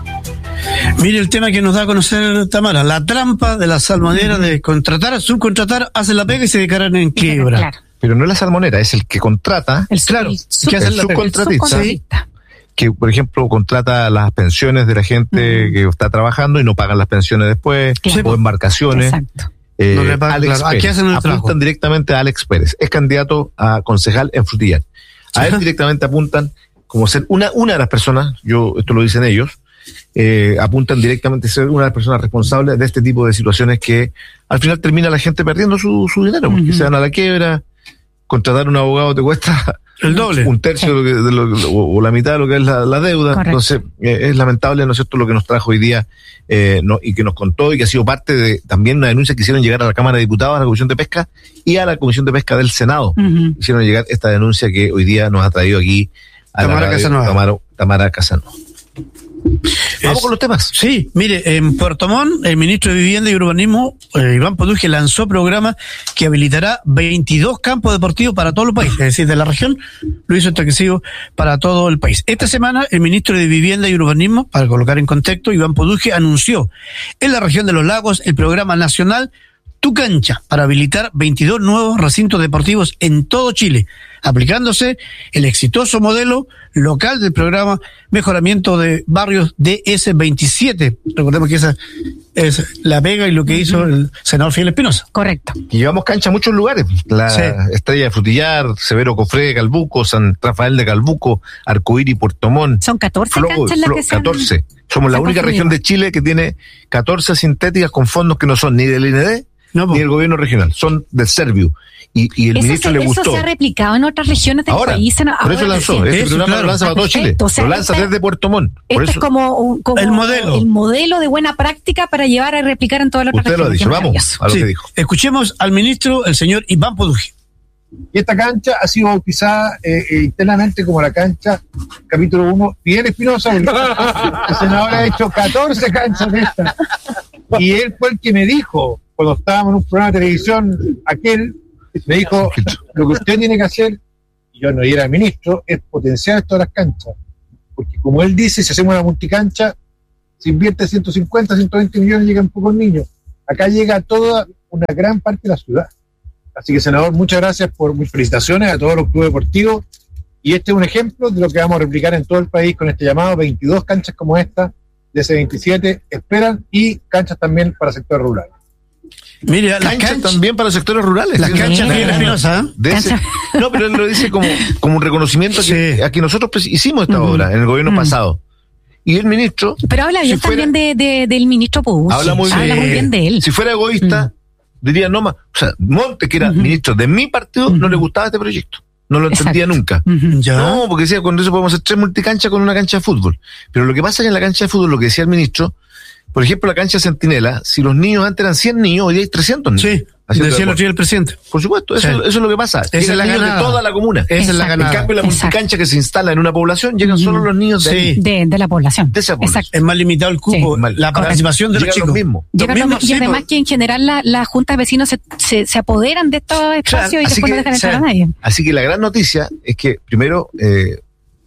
Mire el tema que nos da a conocer Tamara, la trampa de la salmonera de contratar, subcontratar, hace la pega y se declaran en quiebra. Claro. Pero no es la salmonera, es el que contrata, el, claro, el, que hace el subcontratista. Sí. Que, por ejemplo, contrata las pensiones de la gente uh-huh. que está trabajando y no pagan las pensiones después, claro. o embarcaciones. Exacto. Eh, no le pagan, Alex claro. Pérez, apuntan trabajo. directamente a Alex Pérez, es candidato a concejal en Frutillar. A él directamente apuntan como ser una, una de las personas, yo esto lo dicen ellos, eh, apuntan directamente a ser una de las personas responsables de este tipo de situaciones que al final termina la gente perdiendo su, su dinero, porque uh-huh. se van a la quiebra, contratar un abogado te cuesta el doble, un tercio de lo que, de lo, o, o la mitad de lo que es la, la deuda. Correcto. Entonces eh, es lamentable, ¿no es cierto?, lo que nos trajo hoy día eh, no, y que nos contó y que ha sido parte de también una denuncia que hicieron llegar a la Cámara de Diputados, a la Comisión de Pesca y a la Comisión de Pesca del Senado. Uh-huh. Hicieron llegar esta denuncia que hoy día nos ha traído aquí a Tamara la radio, Casanova. Tamara, Tamara Casanova. Vamos es, con los temas. Sí, mire, en Puerto Montt, el ministro de Vivienda y Urbanismo, eh, Iván Poduje, lanzó programa que habilitará veintidós campos deportivos para todo el país, es decir, de la región, lo hizo establecido para todo el país. Esta semana, el ministro de Vivienda y Urbanismo, para colocar en contexto, Iván Poduje, anunció en la región de los lagos el programa nacional Tu Cancha, para habilitar veintidós nuevos recintos deportivos en todo Chile, aplicándose el exitoso modelo local del programa Mejoramiento de Barrios D S veintisiete. Recordemos que esa es la pega y lo que hizo el senador Fidel Espinosa. Correcto. Y llevamos cancha a muchos lugares. La sí. Estrella de Frutillar, Severo Cofré de Calbuco, San Rafael de Calbuco, Arcoíris, Puerto Montt. Son catorce Flo, canchas las que se catorce. Somos la única región de Chile que tiene catorce sintéticas con fondos que no son ni del I N D no, ni del gobierno regional, son del Serviu. Y, y el eso ministro se, le gustó. Eso se ha replicado en otras regiones del ahora, país. Por ahora, eso lanzó. Sí, este eso, programa claro. lo lanza para todo Chile. O sea, lo lanza esta, desde Puerto Montt. Por este eso, es como, como el modelo. el modelo de buena práctica para llevar a replicar en todas las otras regiones. Usted lo ha dicho. Vamos a lo sí. que dijo. Escuchemos al ministro, el señor Iván Poduje. Y esta cancha ha sido bautizada eh, eh, internamente como la cancha capítulo uno Fidel Espinosa, porque el senador ha hecho catorce canchas de esta. Y él fue el que me dijo, cuando estábamos en un programa de televisión, aquel, me dijo, lo que usted tiene que hacer, y yo no era ministro, es potenciar todas las canchas. Porque como él dice, si hacemos una multicancha, se invierte ciento cincuenta, ciento veinte millones, llegan pocos niños. Acá llega toda una gran parte de la ciudad. Así que, senador, muchas gracias por mis felicitaciones a todos los clubes deportivos. Y este es un ejemplo de lo que vamos a replicar en todo el país con este llamado. veintidós canchas como esta, de ese veintisiete esperan, y canchas también para sectores rurales. Mira, las canchas también para sectores rurales. Las canchas de Espinosa. No, pero él lo dice como, como un reconocimiento Sí. que, a que nosotros pues, hicimos esta Ujú. obra en el gobierno Ujú. pasado. Y el ministro... Pero habla bien si fuera- también de, de- del ministro Pous. Habla muy Habla bien. muy bien de él. Si fuera egoísta, diría no más. O sea, Montes, que era ministro de mi partido, no le gustaba este proyecto. No lo entendía Exacto. nunca. Ya. No, porque decía, con eso podemos hacer tres multicanchas con una cancha de fútbol. Pero lo que pasa es que en la cancha de fútbol, lo que decía el ministro, por ejemplo, la cancha Centinela, si los niños antes eran cien niños, hoy hay trescientos niños. Sí, Haciendo decía el deporte. otro día el presidente. Por supuesto, eso, Sí. eso es lo que pasa. Esa Llegan es la niños ganada. de toda la comuna. Esa es la Exacto. En ganada. cambio, la Exacto. multicancha que se instala en una población, llegan solo los niños de, Sí. ahí, De, de la población. de esa población. Exacto. Es más limitado el cupo, Sí. la Correcto. participación de los Llegan chicos. los mismos. Llegan Los los- mismos, y sí, además pues. que en general la, la Junta de Vecinos se, se, se apoderan de estos espacios y así después que, no dejan entrar o sea, a nadie. Así que la gran noticia es que primero eh,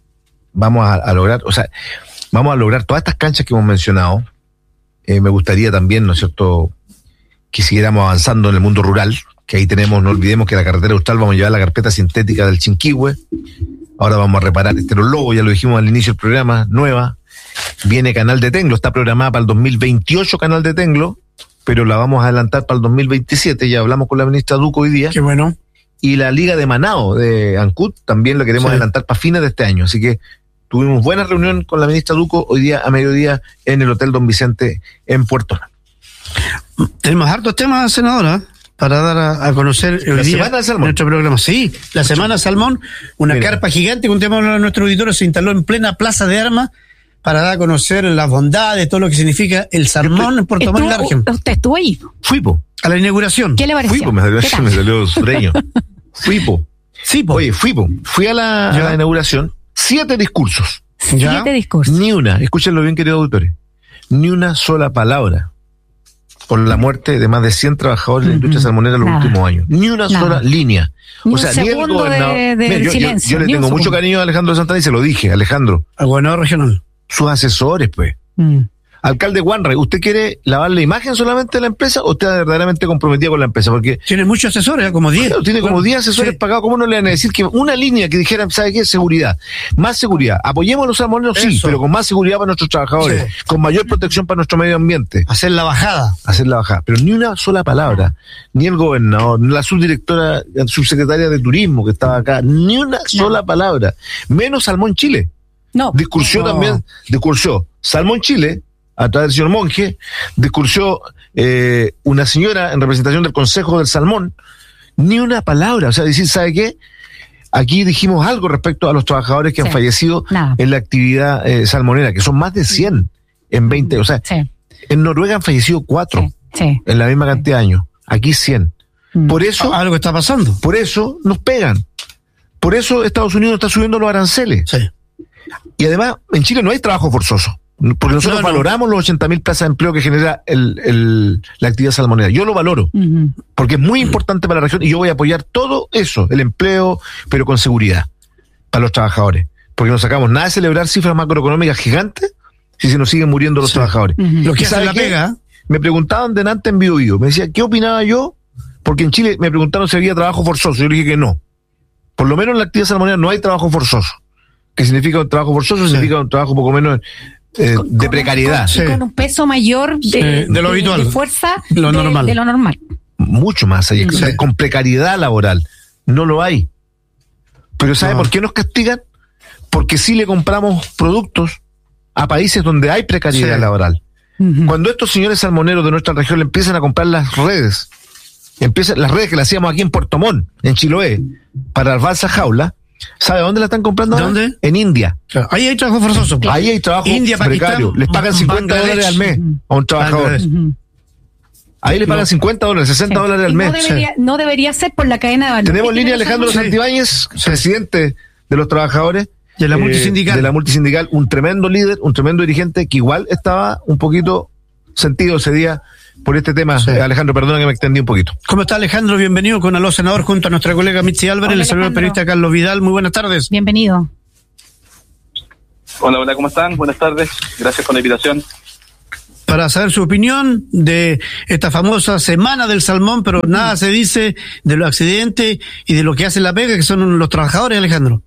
vamos a, a lograr, o sea, vamos a lograr todas estas canchas que hemos mencionado. Eh, me gustaría también, ¿no es cierto?, que siguiéramos avanzando en el mundo rural, que ahí tenemos, no olvidemos que la carretera austral vamos a llevar la carpeta sintética del Chinquihue. Ahora vamos a reparar Estero Lobo, ya lo dijimos al inicio del programa, nueva. Viene Canal de Tenglo, está programada para el dos mil veintiocho Canal de Tenglo, pero la vamos a adelantar para el dos mil veintisiete, ya hablamos con la ministra Duco hoy día. Qué bueno. Y la Liga de Manao de Ancut también la queremos Sí. adelantar para fines de este año. Así que tuvimos buena reunión con la ministra Duco hoy día a mediodía en el Hotel Don Vicente en Puerto Montt. Tenemos hartos temas, senadora, para dar a, a conocer hoy La día Semana del Salmón. nuestro programa. Sí, la Semana Salmón, una Mira. carpa gigante, un tema de nuestro auditorio se instaló en plena plaza de armas para dar a conocer las bondades, todo lo que significa el salmón en Puerto Montt y la región. Estuvo- usted estuvo ahí. Fui, po. A la inauguración. ¿Qué le pareció? Fui, po. Me salió, ¿Qué tal? me salió sureño. Fui, po. Sí, po. Oye, fui, po. Fui a la, a Ya. la inauguración. Siete discursos. Ya. Siete discursos. Ni una, escúchenlo bien, queridos auditores. Ni una sola palabra por la muerte de más de cien trabajadores de la industria salmonera en los Nada. últimos años. Ni una Nada. sola línea. Ni O un sea, ni el segundo gobernador. de- de Mira, yo, yo- silencio, yo le ni un tengo mucho segundo. cariño a Alejandro Santana y se lo dije, Alejandro. Al gobernador regional. Sus asesores, pues. Mm. Alcalde Wanray, ¿usted quiere lavar la imagen solamente de la empresa o está verdaderamente comprometida con la empresa? Porque Tiene muchos asesores, ¿eh? como diez. claro, tiene como diez asesores Sí. pagados. ¿Cómo no le van a decir que una línea que dijeran, ¿sabe qué? Seguridad. Más seguridad. Apoyemos a los salmoneros, sí, Eso. pero con más seguridad para nuestros trabajadores, Sí. con mayor protección para nuestro medio ambiente. Hacer la bajada. Hacer la bajada. Pero ni una sola palabra, ni el gobernador, ni la subdirectora, la subsecretaria de Turismo que estaba acá, ni una sola palabra. Menos Salmón Chile. No. Discursó No. también, discursó Salmón Chile, a través del señor Monge, discursó eh, una señora en representación del Consejo del Salmón, ni una palabra. O sea, decir, ¿sabe qué? Aquí dijimos algo respecto a los trabajadores que Sí. han fallecido Nada. en la actividad eh, salmonera, que son más de cien en veinte. O sea, Sí, en Noruega han fallecido cuatro sí. en la misma cantidad de años. Aquí cien. Mm. Por eso, Algo está pasando. por eso nos pegan. Por eso Estados Unidos está subiendo los aranceles. Sí. Y además, en Chile no hay trabajo forzoso. Porque nosotros No, no. valoramos los ochenta mil plazas de empleo que genera el, el- la actividad salmonera. Yo lo valoro, Ujú. porque es muy importante para la región y yo voy a apoyar todo eso, el empleo, pero con seguridad para los trabajadores. Porque no sacamos nada de celebrar cifras macroeconómicas gigantes si se nos siguen muriendo los Sí. trabajadores. Ujú. Lo que ¿Y hace sabe la qué? pega. Me preguntaban delante en Bio Bio, me decía, ¿qué opinaba yo? Porque en Chile me preguntaron si había trabajo forzoso. Yo le dije que no. Por lo menos en la actividad salmonera no hay trabajo forzoso. ¿Qué significa un trabajo forzoso? Sí. Significa un trabajo poco menos eh, Con- de con- precariedad. Con, Sí. con un peso mayor de, Sí, de lo habitual. de fuerza Lo de, normal. de lo normal. Mucho más allá, Sí. con precariedad laboral. No lo hay. Pero ¿sabe No. por qué nos castigan? Porque sí le compramos productos a países donde hay precariedad Sí. laboral. Ujú. Cuando estos señores salmoneros de nuestra región le empiezan a comprar las redes, empiezan las redes que le hacíamos aquí en Puerto Montt, en Chiloé, para las balsas jaula, ¿sabe dónde la están comprando ahora? ¿Dónde? En India. Claro. Ahí hay trabajo forzoso. Ahí hay trabajo India, precario. Pakistán, Les pagan cincuenta Bangladesh. dólares al mes a un trabajador. Bangladesh. Ujú. Ahí le pagan cincuenta dólares, sesenta Sí. dólares al Y mes. no debería, no debería ser por la cadena de valor. Tenemos que línea tiene Alejandro los salmones. Santibáñez, presidente de los trabajadores. De la eh, multisindical. De la multisindical, un tremendo líder, un tremendo dirigente que igual estaba un poquito sentido ese día por este tema. Sí. Eh, Alejandro, perdona que me extendí un poquito. ¿Cómo está Alejandro? Bienvenido con Aló Senador junto a nuestra colega Mitzi Álvarez, Hola, le saluda el Alejandro. periodista Carlos Vidal. Muy buenas tardes. Bienvenido. Hola, hola, ¿cómo están? Buenas tardes. Gracias por la invitación. Para saber su opinión de esta famosa Semana del Salmón, pero nada se dice de los accidentes y de lo que hace la pega, que son los trabajadores, Alejandro.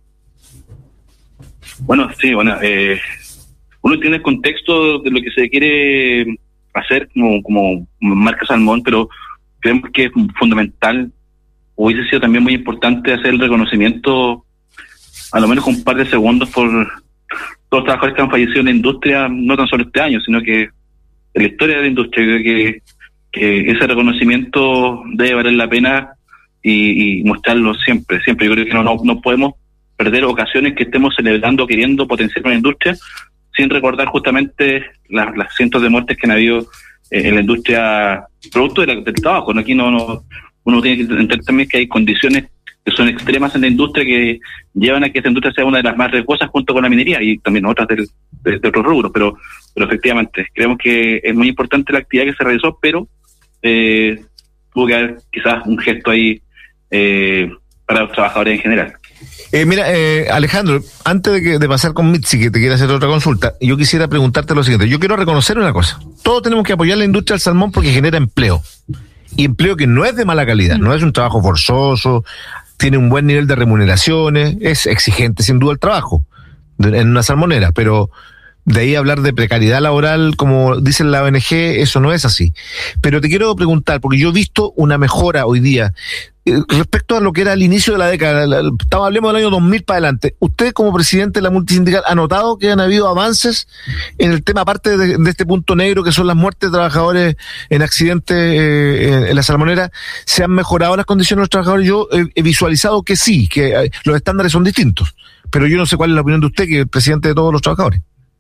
Bueno, sí, bueno, eh, uno tiene el contexto de lo que se quiere hacer como, como marca Salmón, pero creemos que es fundamental, hubiese sido también muy importante hacer el reconocimiento, a lo menos con un par de segundos, por todos los trabajadores que han fallecido en la industria, no tan solo este año, sino que en la historia de la industria. Creo que, que ese reconocimiento debe valer la pena y, y mostrarlo siempre, siempre. Yo creo que no, no, no podemos perder ocasiones que estemos celebrando, queriendo potenciar una industria, sin recordar justamente las, las cientos de muertes que han habido eh, en la industria producto de la, del trabajo. ¿No? Aquí no, no uno tiene que entender también que hay condiciones que son extremas en la industria que llevan a que esta industria sea una de las más riesgosas junto con la minería y también otras del, de, de otros rubros, pero pero efectivamente creemos que es muy importante la actividad que se realizó, pero eh, tuvo que haber quizás un gesto ahí eh, para los trabajadores en general. Eh, mira, eh, Alejandro, antes de, que, de pasar con Mitzi, que te quiere hacer otra consulta, yo quisiera preguntarte lo siguiente. Yo quiero reconocer una cosa. Todos tenemos que apoyar la industria del salmón porque genera empleo. Y empleo que no es de mala calidad, no es un trabajo forzoso, tiene un buen nivel de remuneraciones, es exigente sin duda el trabajo de, en una salmonera, pero de ahí hablar de precariedad laboral, como dice la O N G, eso no es así. Pero te quiero preguntar, porque yo he visto una mejora hoy día eh, respecto a lo que era el inicio de la década, la, la, estamos, hablemos del año dos mil para adelante. ¿Usted como presidente de la multisindical ha notado que han habido avances en el tema, aparte de, de este punto negro que son las muertes de trabajadores en accidentes eh, en, en la salmonera? ¿Se han mejorado las condiciones de los trabajadores? Yo he, he visualizado que sí, que eh, los estándares son distintos, pero yo no sé cuál es la opinión de usted, que es el presidente de todos los trabajadores.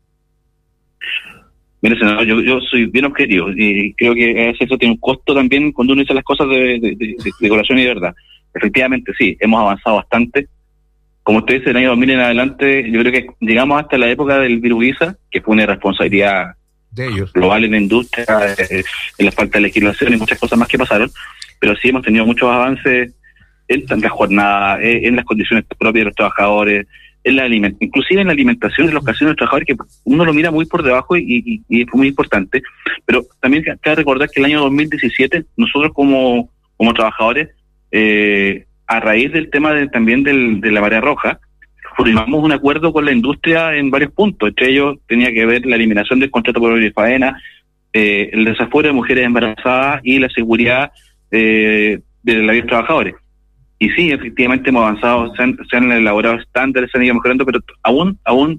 Mire, senador, yo, yo soy bien objetivo y creo que eso tiene un costo también cuando uno dice las cosas de, de, de, de corazón y de verdad. Efectivamente, sí, hemos avanzado bastante. Como usted dice, del año dos mil en adelante, yo creo que llegamos hasta la época del virus Visa, que fue una irresponsabilidad de ellos global en la industria, eh, en la falta de legislación y muchas cosas más que pasaron, pero sí hemos tenido muchos avances en la jornada, en las condiciones propias de los trabajadores, en la aliment- inclusive en la alimentación de los ocasiones de los trabajadores, que uno lo mira muy por debajo y, y, y es muy importante, pero también cabe recordar que el año dos mil diecisiete nosotros como, como trabajadores, eh, a raíz del tema de, también del, de la marea roja, firmamos un acuerdo con la industria en varios puntos. Entre ellos tenía que ver la eliminación del contrato por hora y faena, eh, el desafuero de mujeres embarazadas y la seguridad eh, de la vida de los trabajadores. Y sí, efectivamente hemos avanzado, se han, se han elaborado estándares, se han ido mejorando, pero aún aún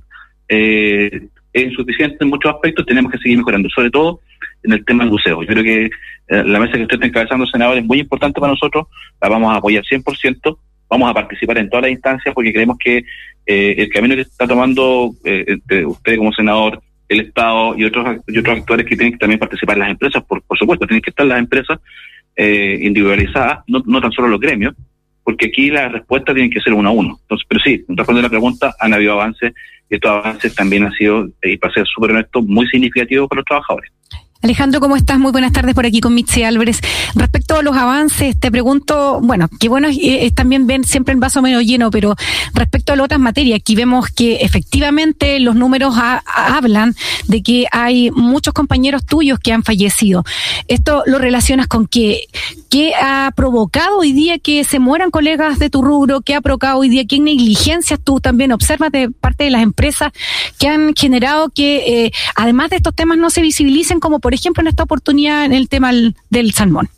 eh, es insuficiente en muchos aspectos, tenemos que seguir mejorando, sobre todo en el tema del buceo. Yo creo que eh, la mesa que usted está encabezando, senador, es muy importante para nosotros, la vamos a apoyar cien por ciento, vamos a participar en todas las instancias porque creemos que eh, el camino que está tomando eh, usted como senador, el Estado y otros y otros actores que tienen que también participar, las empresas, por, por supuesto, tienen que estar las empresas eh, individualizadas, no, no tan solo los gremios, porque aquí la respuesta tiene que ser uno a uno. Entonces, pero sí, respondiendo a la pregunta, han habido avances, y estos avances también han sido, y para ser súper honesto, muy significativos para los trabajadores. Alejandro, ¿cómo estás? Muy buenas tardes por aquí con Mitzi Álvarez. Respecto a los avances, te pregunto, bueno, que bueno es, es también ven siempre el vaso medio lleno, pero respecto a las otras materias, aquí vemos que efectivamente los números ha, hablan de que hay muchos compañeros tuyos que han fallecido. ¿Esto lo relacionas con qué? ¿Qué ha provocado hoy día que se mueran colegas de tu rubro? ¿Qué ha provocado hoy día? ¿Qué negligencias tú también observas de parte de las empresas que han generado que, eh, además de estos temas, no se visibilicen como, por ejemplo, en esta oportunidad en el tema del, del salmón?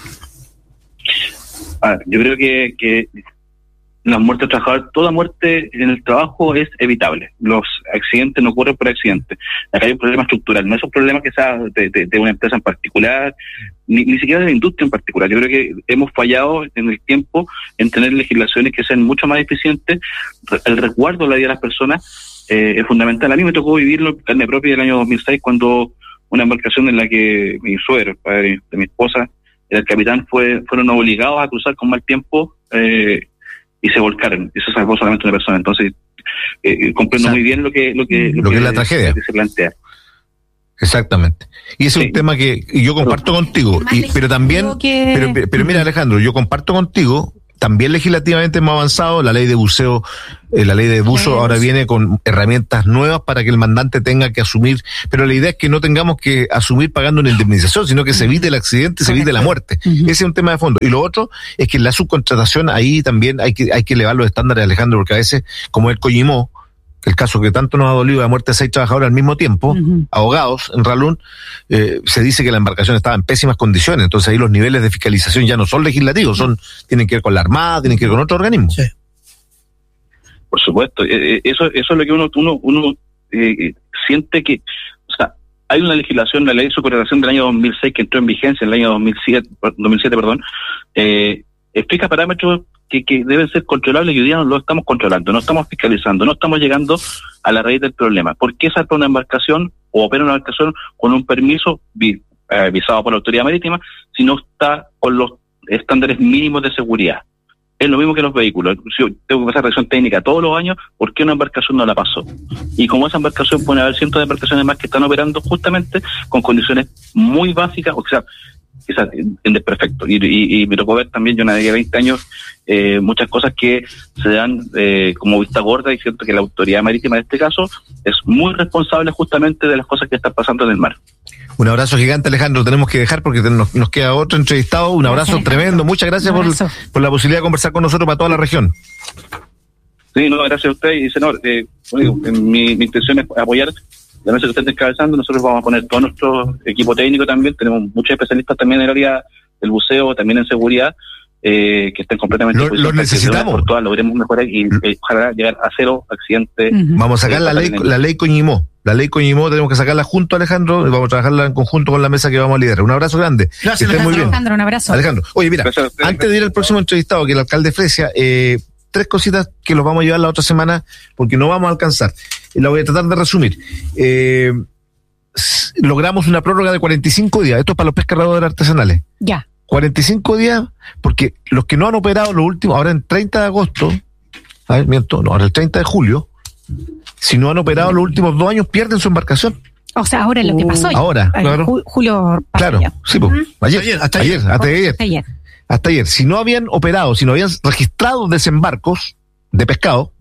Ah, yo creo que, que las muertes de trabajadores, toda muerte en el trabajo es evitable. Los accidentes no ocurren por accidente. Acá hay un problema estructural, no es un problema que sea de, de, de una empresa en particular, ni, ni siquiera de la industria en particular. Yo creo que hemos fallado en el tiempo en tener legislaciones que sean mucho más eficientes. El resguardo de la vida de las personas eh, es fundamental. A mí me tocó vivirlo en carne propia del año dos mil seis cuando una embarcación en la que mi suegro, el padre de mi esposa, el capitán, fue fueron obligados a cruzar con mal tiempo eh, y se volcaron. Eso salvó solamente una persona. Entonces, eh, comprendo Exacto. muy bien lo que lo que, Lo que es la tragedia. lo que se plantea. Exactamente. Y ese Sí. es un tema que yo comparto contigo, y, pero también, que- pero, pero, pero mira Alejandro, yo comparto contigo, también legislativamente hemos avanzado, la ley de buceo, eh, la ley de buzo ahora viene con herramientas nuevas para que el mandante tenga que asumir, pero la idea es que no tengamos que asumir pagando una indemnización, sino que se evite el accidente y se evite la muerte. Ese es un tema de fondo. Y lo otro es que en la subcontratación ahí también hay que, hay que elevar los estándares, Alejandro, porque a veces, como el Coñimó, el caso que tanto nos ha dolido, la muerte de seis trabajadores al mismo tiempo, uh-huh. ahogados en Ralún, eh, se dice que la embarcación estaba en pésimas condiciones, entonces ahí los niveles de fiscalización ya no son legislativos, son tienen que ver con la Armada, tienen que ver con otro organismo. Sí. Por supuesto, eh, eso eso es lo que uno uno uno eh, siente que, o sea, hay una legislación, la ley de subcontratación del año dos mil seis que entró en vigencia en el año dos mil siete, dos mil siete perdón, eh, explica parámetros que, que deben ser controlables y hoy día no lo estamos controlando, no estamos fiscalizando, no estamos llegando a la raíz del problema. ¿Por qué salta una embarcación o opera una embarcación con un permiso vi, eh, visado por la autoridad marítima si no está con los estándares mínimos de seguridad? Es lo mismo que los vehículos. Si yo tengo que pasar revisión técnica todos los años, ¿por qué una embarcación no la pasó? Y como esa embarcación puede haber cientos de embarcaciones más que están operando justamente con condiciones muy básicas, o sea, quizás en desperfecto. Y, y, y me tocó ver también, yo navegué veinte años, eh, muchas cosas que se dan eh, como vista gorda, y siento que la autoridad marítima en este caso es muy responsable justamente de las cosas que están pasando en el mar. Un abrazo gigante, Alejandro. Tenemos que dejar porque nos, nos queda otro entrevistado. Un abrazo gracias, tremendo. Muchas gracias por, por la posibilidad de conversar con nosotros para toda la región. Sí, no, gracias a usted. Y senador, eh, bueno, mi, mi intención es apoyar la mesa que usted está encabezando. Nosotros vamos a poner todo nuestro equipo técnico también. Tenemos muchos especialistas también en el área del buceo, también en seguridad, eh, que estén completamente... Lo, lo necesitamos. Por todas logremos mejorar y eh, ojalá llegar a cero accidentes. Uh-huh. Vamos a sacar eh, la ley, la ley Coñimó. La ley Coñimó tenemos que sacarla junto, Alejandro, y vamos a trabajarla en conjunto con la mesa que vamos a liderar. Un abrazo grande. Gracias, Alejandro. Muy bien. Alejandro, un abrazo. Alejandro, oye, mira, antes de ir al próximo entrevistado, que es el alcalde Fresia, eh, tres cositas que los vamos a llevar la otra semana, porque no vamos a alcanzar. La voy a tratar de resumir. Eh, logramos una prórroga de cuarenta y cinco días. Esto es para los pescadores artesanales. Ya. cuarenta y cinco días, porque los que no han operado los últimos, ahora en treinta de agosto, a ver, miento, no, ahora el treinta de julio, si no han operado los últimos dos años, pierden su embarcación. O sea, ahora es lo que pasó. Uh, ahora, claro. Ju- Julio Claro, ya. sí, pues, Uh-huh. ayer, ayer, hasta ayer, ayer. hasta ayer. Hasta ayer. Hasta ayer. Si no habían operado, si no habían registrado desembarcos de pescado,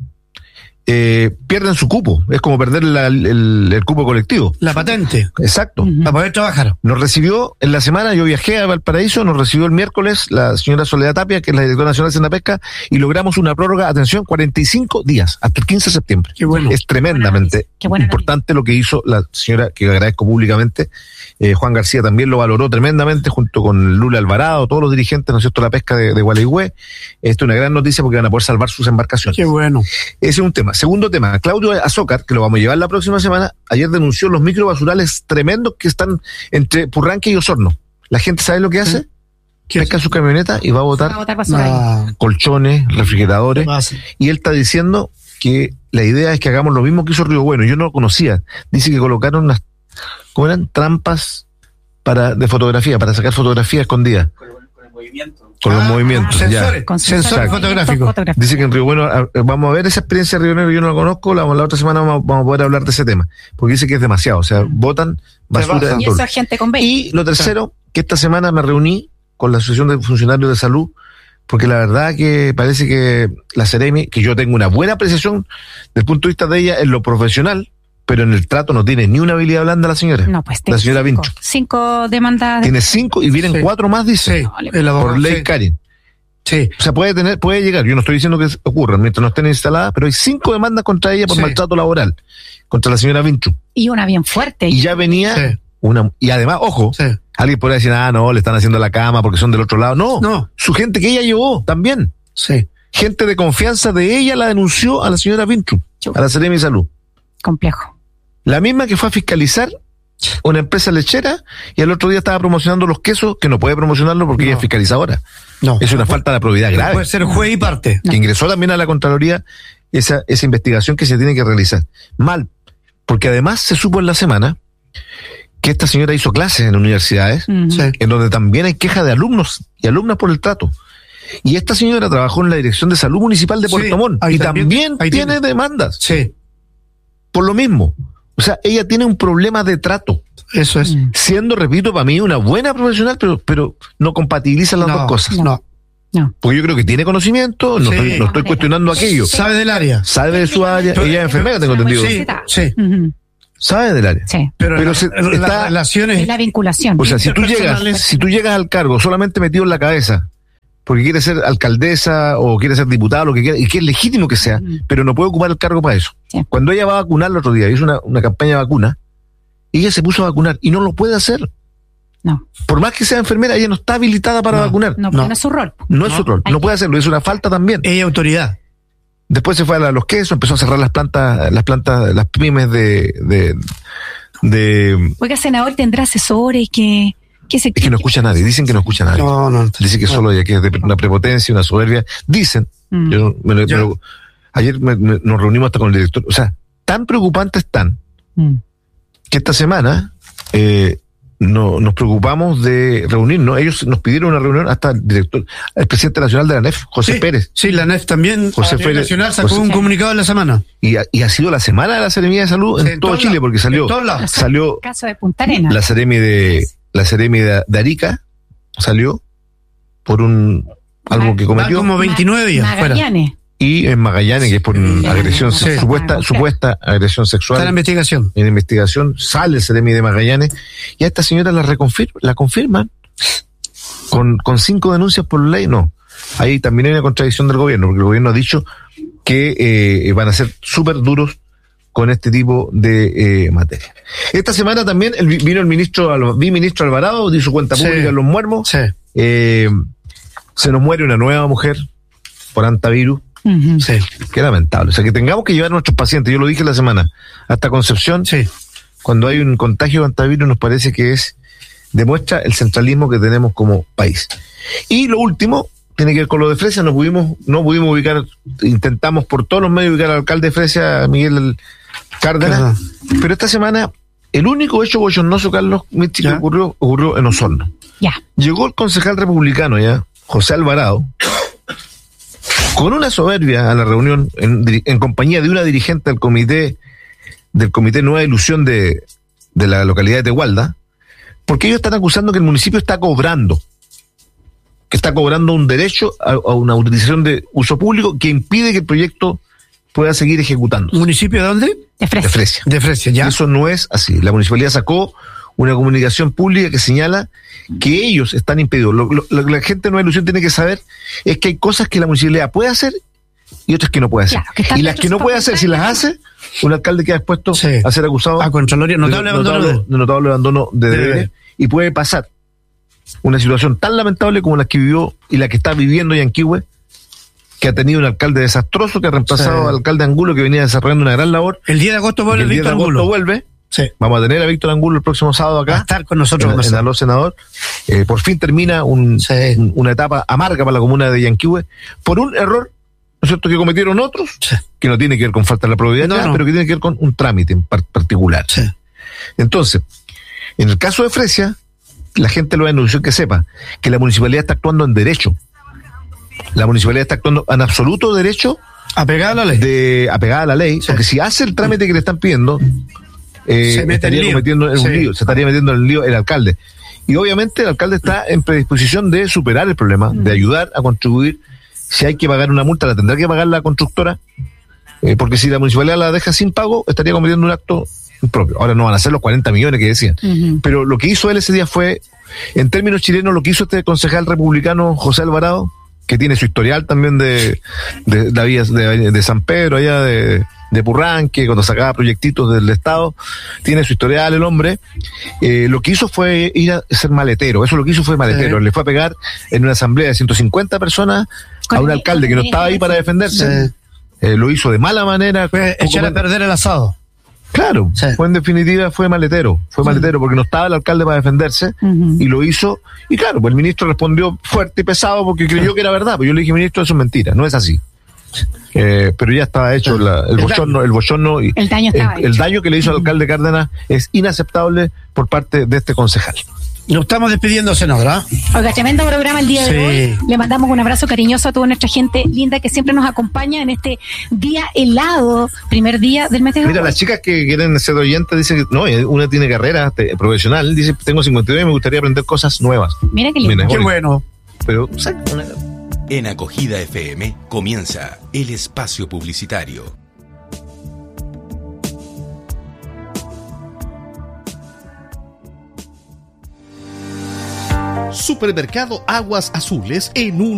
eh, pierden su cupo. Es como perder la, el, el cupo colectivo. La patente. Exacto. Uh-huh. Para poder trabajar. Nos recibió en la semana, yo viajé a Valparaíso, nos recibió el miércoles la señora Soledad Tapia, que es la directora nacional de Hacienda Pesca, y logramos una prórroga, atención, cuarenta y cinco días, hasta el quince de septiembre. Qué bueno. Es tremendamente Qué buena importante lo que hizo la señora, que agradezco públicamente. Eh, Juan García también lo valoró tremendamente, junto con Lula Alvarado, todos los dirigentes, ¿no es cierto?, la pesca de, de Gualeguay. Esto es una gran noticia porque van a poder salvar sus embarcaciones. Qué bueno. Ese es un tema. Segundo tema, Claudio Azócar, que lo vamos a llevar la próxima semana, ayer denunció los microbasurales tremendos que están entre Purranque y Osorno. La gente sabe lo que hace, pesca su camioneta y va a botar, Va a botar basura ahí. Ah, colchones, refrigeradores, pasa. y él está diciendo que la idea es que hagamos lo mismo que hizo Río Bueno. Yo no lo conocía. Dice que colocaron unas, ¿cómo eran? Trampas para, de fotografía, para sacar fotografía escondida. Con los Ah, movimientos, sensores, ya. Con sensores Exacto. fotográficos. Dice que en Río Bueno, a- vamos a ver esa experiencia de Río Negro, yo no la conozco, la, la otra semana vamos, vamos a poder hablar de ese tema, porque dice que es demasiado, o sea, botan basura pasa. en Y todo. eso es gente con veinte. Y lo tercero, que esta semana me reuní con la Asociación de Funcionarios de Salud, porque la verdad que parece que la Seremi, que yo tengo una buena apreciación del punto de vista de ella en lo profesional, pero en el trato no tiene ni una habilidad blanda la señora. No, pues La señora cinco, Vincho. cinco demandas. Tiene cinco y vienen Sí. cuatro más, dice, Sí, No, le- el abogado, por ley sí. Karin. Sí. O sea, puede tener, puede llegar, yo no estoy diciendo que ocurra mientras no estén instaladas, pero hay cinco demandas contra ella por Sí. maltrato laboral, contra la señora Vinchu. Y una bien fuerte. Y ya venía Sí. una, y además, ojo, Sí. alguien podría decir, ah, no, le están haciendo la cama porque son del otro lado. No, No. su gente que ella llevó también. Sí. Gente de confianza de ella la denunció a la señora Vinchu, Chu. a la Seremi de Salud. Complejo. La misma que fue a fiscalizar una empresa lechera y el otro día estaba promocionando los quesos, que no puede promocionarlo porque No. ella es fiscalizadora. No. Es una falta de probidad grave. Puede ser juez y parte. Que ingresó también a la Contraloría esa, esa investigación que se tiene que realizar. Mal, porque además se supo en la semana que esta señora hizo clases en universidades, Ujú. Sí. en donde también hay quejas de alumnos y alumnas por el trato. Y esta señora trabajó en la Dirección de Salud Municipal de Sí, Puerto Montt ahí y también- también, ahí tiene tiene. demandas Sí, por lo mismo. O sea, ella tiene un problema de trato, eso es. siendo, repito, para mí una buena profesional, pero, pero no compatibiliza las No, dos cosas. no. Porque yo creo que tiene conocimiento, no, Sí. estoy, no estoy cuestionando aquello. Sabe del área. Sabe de su área, Pero- ella es enfermera, tengo entendido. Sí, sí. Ujú. Sabe del área. Sí. Pero, Pero la- se- las está- relaciones. Es la vinculación. O sea, si tú llegas, interpersonales. si tú llegas al cargo solamente metido en la cabeza, porque quieres ser alcaldesa o quieres ser diputada, lo que quiera, y que es legítimo que sea, Ujú. pero no puede ocupar el cargo para eso. Sí. Cuando ella va a vacunar el otro día, hizo una, una campaña de vacuna, ella se puso a vacunar y no lo puede hacer. No. Por más que sea enfermera, ella no está habilitada para No, vacunar. No, porque no es su rol. No es su rol, Hay no que- puede hacerlo, es una falta también. Ella autoridad. Después se fue a la- los quesos, empezó a cerrar las plantas, las plantas, las pymes de, de, de Oiga, senador, tendrá asesores que, que se. es que no escucha a nadie, dicen que no escucha a nadie. No, no. Dice que solo ella, que es de una prepotencia, una soberbia. Dicen, Mm. yo me lo- me Ya. lo- ayer me- me- nos reunimos hasta con el director, o sea, tan preocupantes están Mm. que esta semana eh, no, nos preocupamos de reunirnos. Ellos nos pidieron una reunión hasta el director, el presidente nacional de la N E F, José Sí, Pérez. Sí, la N E F también. José a nivel Pérez- Nacional sacó José- un comunicado en la semana. Y ha, y ha sido la semana de la Seremía de Salud Sí, en, en todo todos Chile, lados, porque salió, en todos lados. salió Caso de Punta Arenas. la Seremi de la Seremi de, de Arica, salió por un algo que Va cometió. como veintinueve días. fuera. Magallanes. Y en Magallanes, que es por una agresión, Sí. supuesta, supuesta agresión Está en la sexual. investigación. En investigación sale el Seremi de Magallanes y a esta señora la reconfirma, la confirman con, con cinco denuncias por ley. No, ahí también hay una contradicción del gobierno, porque el gobierno ha dicho que eh, van a ser súper duros con este tipo de eh, materia. Esta semana también el, vino el ministro, Al- viceministro Alvarado, dio su cuenta Sí. pública en Los Muermos. Sí. Eh, se nos muere una nueva mujer por antivirus. Ujú. Sí. Qué lamentable. O sea, que tengamos que llevar a nuestros pacientes, yo lo dije la semana, hasta Concepción, Sí. cuando hay un contagio de antivirus, nos parece que es, demuestra el centralismo que tenemos como país. Y lo último, tiene que ver con lo de Fresia, no pudimos, no pudimos ubicar, intentamos por todos los medios ubicar al alcalde de Fresia, Miguel Cárdenas, Ajá. pero esta semana, el único hecho bochornoso, Carlos Michi, que Ya. ocurrió, ocurrió en Osorno. Ya. Llegó el concejal republicano ya, José Alvarado, con una soberbia a la reunión en, diri- en compañía de una dirigente del comité del comité Nueva Ilusión de, de la localidad de Tehualda, porque ellos están acusando que el municipio está cobrando, que está cobrando un derecho a, a una utilización de uso público que impide que el proyecto pueda seguir ejecutando. ¿Municipio de dónde? De De Fresia. Fresia. De Fresia, ya. Eso no es así. La municipalidad sacó una comunicación pública que señala que ellos están impedidos. Lo, lo- lo que la gente de Nueva Ilusión tiene que saber es que hay cosas que la municipalidad puede hacer y otras que no puede hacer. Claro, que están y las dentro que de no su puede hacer, si las hace, un alcalde queda expuesto Sí. a ser acusado A Contraloría, notable de, abandono notable, de- de notable abandono de de deberes, deberes. y puede pasar una situación tan lamentable como la que vivió y la que está viviendo Yanquihue, que ha tenido un alcalde desastroso que ha reemplazado Sí. al alcalde Angulo, que venía desarrollando una gran labor. El diez de agosto Y vuelve el diez de Víctor agosto Angulo. vuelve. Sí. Vamos a tener a Víctor Angulo el próximo sábado Va a acá. estar con nosotros En, en conversando. Aló Senador. Eh, por fin termina un- Sí. un- una etapa amarga para la comuna de Yanquihue por un error, ¿no es cierto?, que cometieron otros, Sí. que no tiene que ver con falta de la probidad, No, nada, no. pero que tiene que ver con un trámite en par- particular. Sí. Entonces, en el caso de Fresia, la gente lo denunció, que sepa que la municipalidad está actuando en derecho. La municipalidad está actuando en absoluto derecho, Apegada a la ley. de apegada a la ley, Sí. porque si hace el trámite que le están pidiendo, eh, Se mete en estaría lío. cometiendo en un Sí. lío, se estaría metiendo en el lío el alcalde. Y obviamente el alcalde está en predisposición de superar el problema, de ayudar a contribuir. Si hay que pagar una multa, la tendrá que pagar la constructora, eh, porque si la municipalidad la deja sin pago, estaría cometiendo un acto impropio. Ahora no van a ser los cuarenta millones que decían. Ujú. Pero lo que hizo él ese día fue, en términos chilenos, lo que hizo este concejal republicano José Alvarado, que tiene su historial también de, de, la vía de, de San Pedro, allá de, de Purranque, cuando sacaba proyectitos del Estado, tiene su historial el hombre. Eh, lo que hizo fue ir a ser maletero, eso lo que hizo fue maletero, Sí. le fue a pegar en una asamblea de ciento cincuenta personas Con a un el- alcalde con que no el- estaba ahí para defenderse. Sí. Eh, lo hizo de mala manera. Fue poco echar a men- perder el asado. Claro, Sí. fue en definitiva fue maletero, fue maletero porque no estaba el alcalde para defenderse Ujú. y lo hizo. Y claro, pues el ministro respondió fuerte y pesado porque creyó que era verdad. Pues yo le dije, ministro, eso es mentira, no es así. Eh, pero ya estaba hecho la, el, El bochorno, el bochorno y El daño estaba el, el hecho. daño que le hizo al alcalde Cárdenas es inaceptable por parte de este concejal. Nos estamos despidiendo, senadora. Oiga, tremendo programa el día de Sí. hoy. Le mandamos un abrazo cariñoso a toda nuestra gente linda que siempre nos acompaña en este día helado, primer día del mes de Mira, agosto. las chicas que quieren ser oyentes dicen que no, una tiene carrera te- profesional, dice, tengo cincuenta y dos y me gustaría aprender cosas nuevas. Mira qué lindo. Mira, Qué oye, bueno. Pero, ¿sabes? Una- En Acogida F M comienza el espacio publicitario. Supermercado Aguas Azules en un